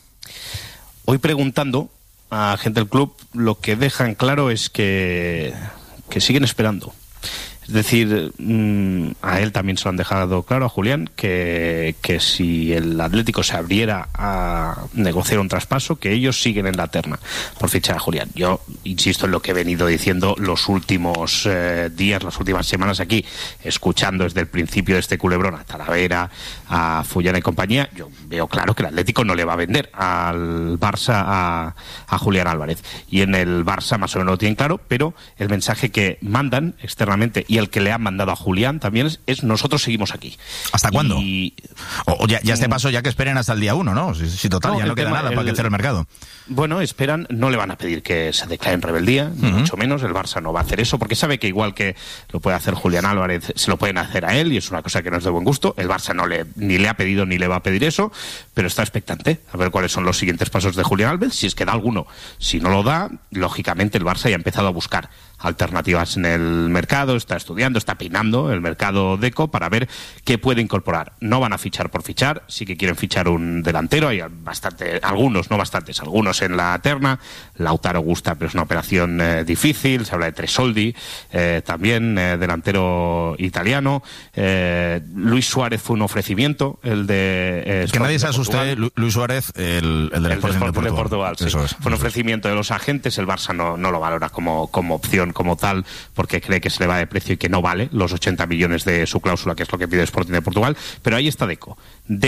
Hoy preguntando a gente del club, lo que dejan claro es que siguen esperando. Es decir, a él también se lo han dejado claro, a Julián, que si el Atlético se abriera a negociar un traspaso, que ellos siguen en la terna por fichar a Julián. Yo insisto en lo que he venido diciendo los últimos días, las últimas semanas aquí, escuchando desde el principio de este culebrón a Talavera, a Fullana y compañía. Yo veo claro que el Atlético no le va a vender al Barça a Julián Álvarez. Y en el Barça más o menos lo tienen claro, pero el mensaje que mandan externamente y el que le han mandado a Julián también es nosotros seguimos aquí. ¿Hasta cuándo? O ya este paso ya que esperen hasta el día 1, ¿no? Si total, no, ya no queda nada para que cierre el mercado. Bueno, esperan, no le van a pedir que se declare en rebeldía, ni mucho menos, el Barça no va a hacer eso, porque sabe que igual que lo puede hacer Julián Álvarez, se lo pueden hacer a él, y es una cosa que no es de buen gusto. El Barça ni le ha pedido ni le va a pedir eso, pero está expectante a ver cuáles son los siguientes pasos de Julián Álvarez, si es que da alguno. Si no lo da, lógicamente el Barça ya ha empezado a buscar alternativas en el mercado, está estudiando, está peinando el mercado Deco para ver qué puede incorporar. No van a fichar por fichar, sí que quieren fichar un delantero, hay algunos en la terna. Lautaro gusta, pero es una operación difícil, se habla de Tresoldi, también delantero italiano. Luis Suárez fue un ofrecimiento, el de que nadie se asuste, Luis Suárez, el del Sporting de Portugal. Sí. Fue un ofrecimiento de los agentes, el Barça no lo valora como opción, como tal, porque cree que se le va de precio y que no vale los 80 millones de su cláusula, que es lo que pide el Sporting de Portugal. Pero ahí está Deco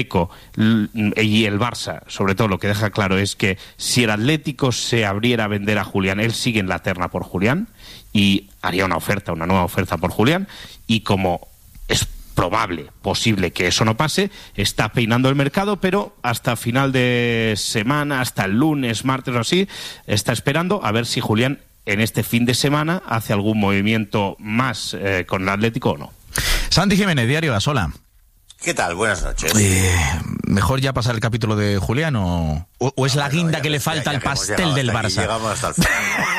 y el Barça, sobre todo, lo que deja claro es que si el Atlético se abriera a vender a Julián, él sigue en la terna por Julián y haría una nueva oferta por Julián, y como es posible que eso no pase, está peinando el mercado, pero hasta final de semana, hasta el lunes, martes o así, está esperando a ver si Julián en este fin de semana hace algún movimiento más con el Atlético o no. Santi Jiménez, Diario AS, hola. ¿Qué tal? Buenas noches. ¿Mejor ya pasar el capítulo de Julián o es la guinda que le falta al pastel del Barça? Llegamos hasta el final.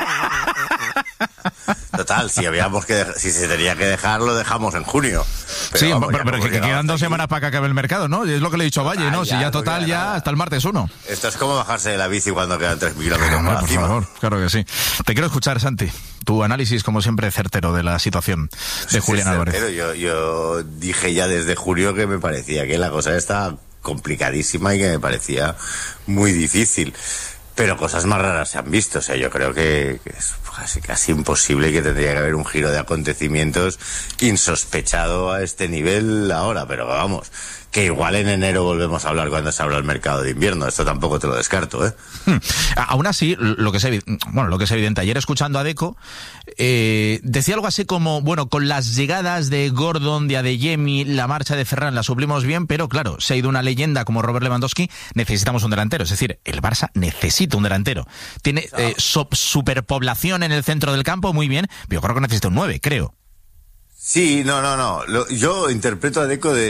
Total, si se tenía que dejar, lo dejamos en junio. Pero que quedan 2 semanas para que acabe el mercado, ¿no? Es lo que le he dicho a Valle, ¿no? Si ya total, ya hasta el martes 1. Esto es como bajarse de la bici cuando quedan 3 kilómetros más por encima. Favor, claro que sí. Te quiero escuchar, Santi. Tu análisis, como siempre, certero de la situación de Julián Álvarez. Yo dije ya desde junio que me parecía que la cosa está complicadísima y que me parecía muy difícil. Pero cosas más raras se han visto. O sea, yo creo que es casi imposible, que tendría que haber un giro de acontecimientos insospechado a este nivel ahora. Pero vamos, que igual en enero volvemos a hablar cuando se abra el mercado de invierno. Esto tampoco te lo descarto, ¿eh? Aún así, lo que es evidente, ayer escuchando a Deco, decía algo así como, bueno, con las llegadas de Gordon, de Adeyemi, la marcha de Ferran la suplimos bien, pero claro, se ha ido una leyenda como Robert Lewandowski, necesitamos un delantero. Es decir, el Barça necesita un delantero. Tiene superpoblación en el centro del campo, muy bien, pero yo creo que necesita un 9, creo. Sí, no. Yo interpreto a Deco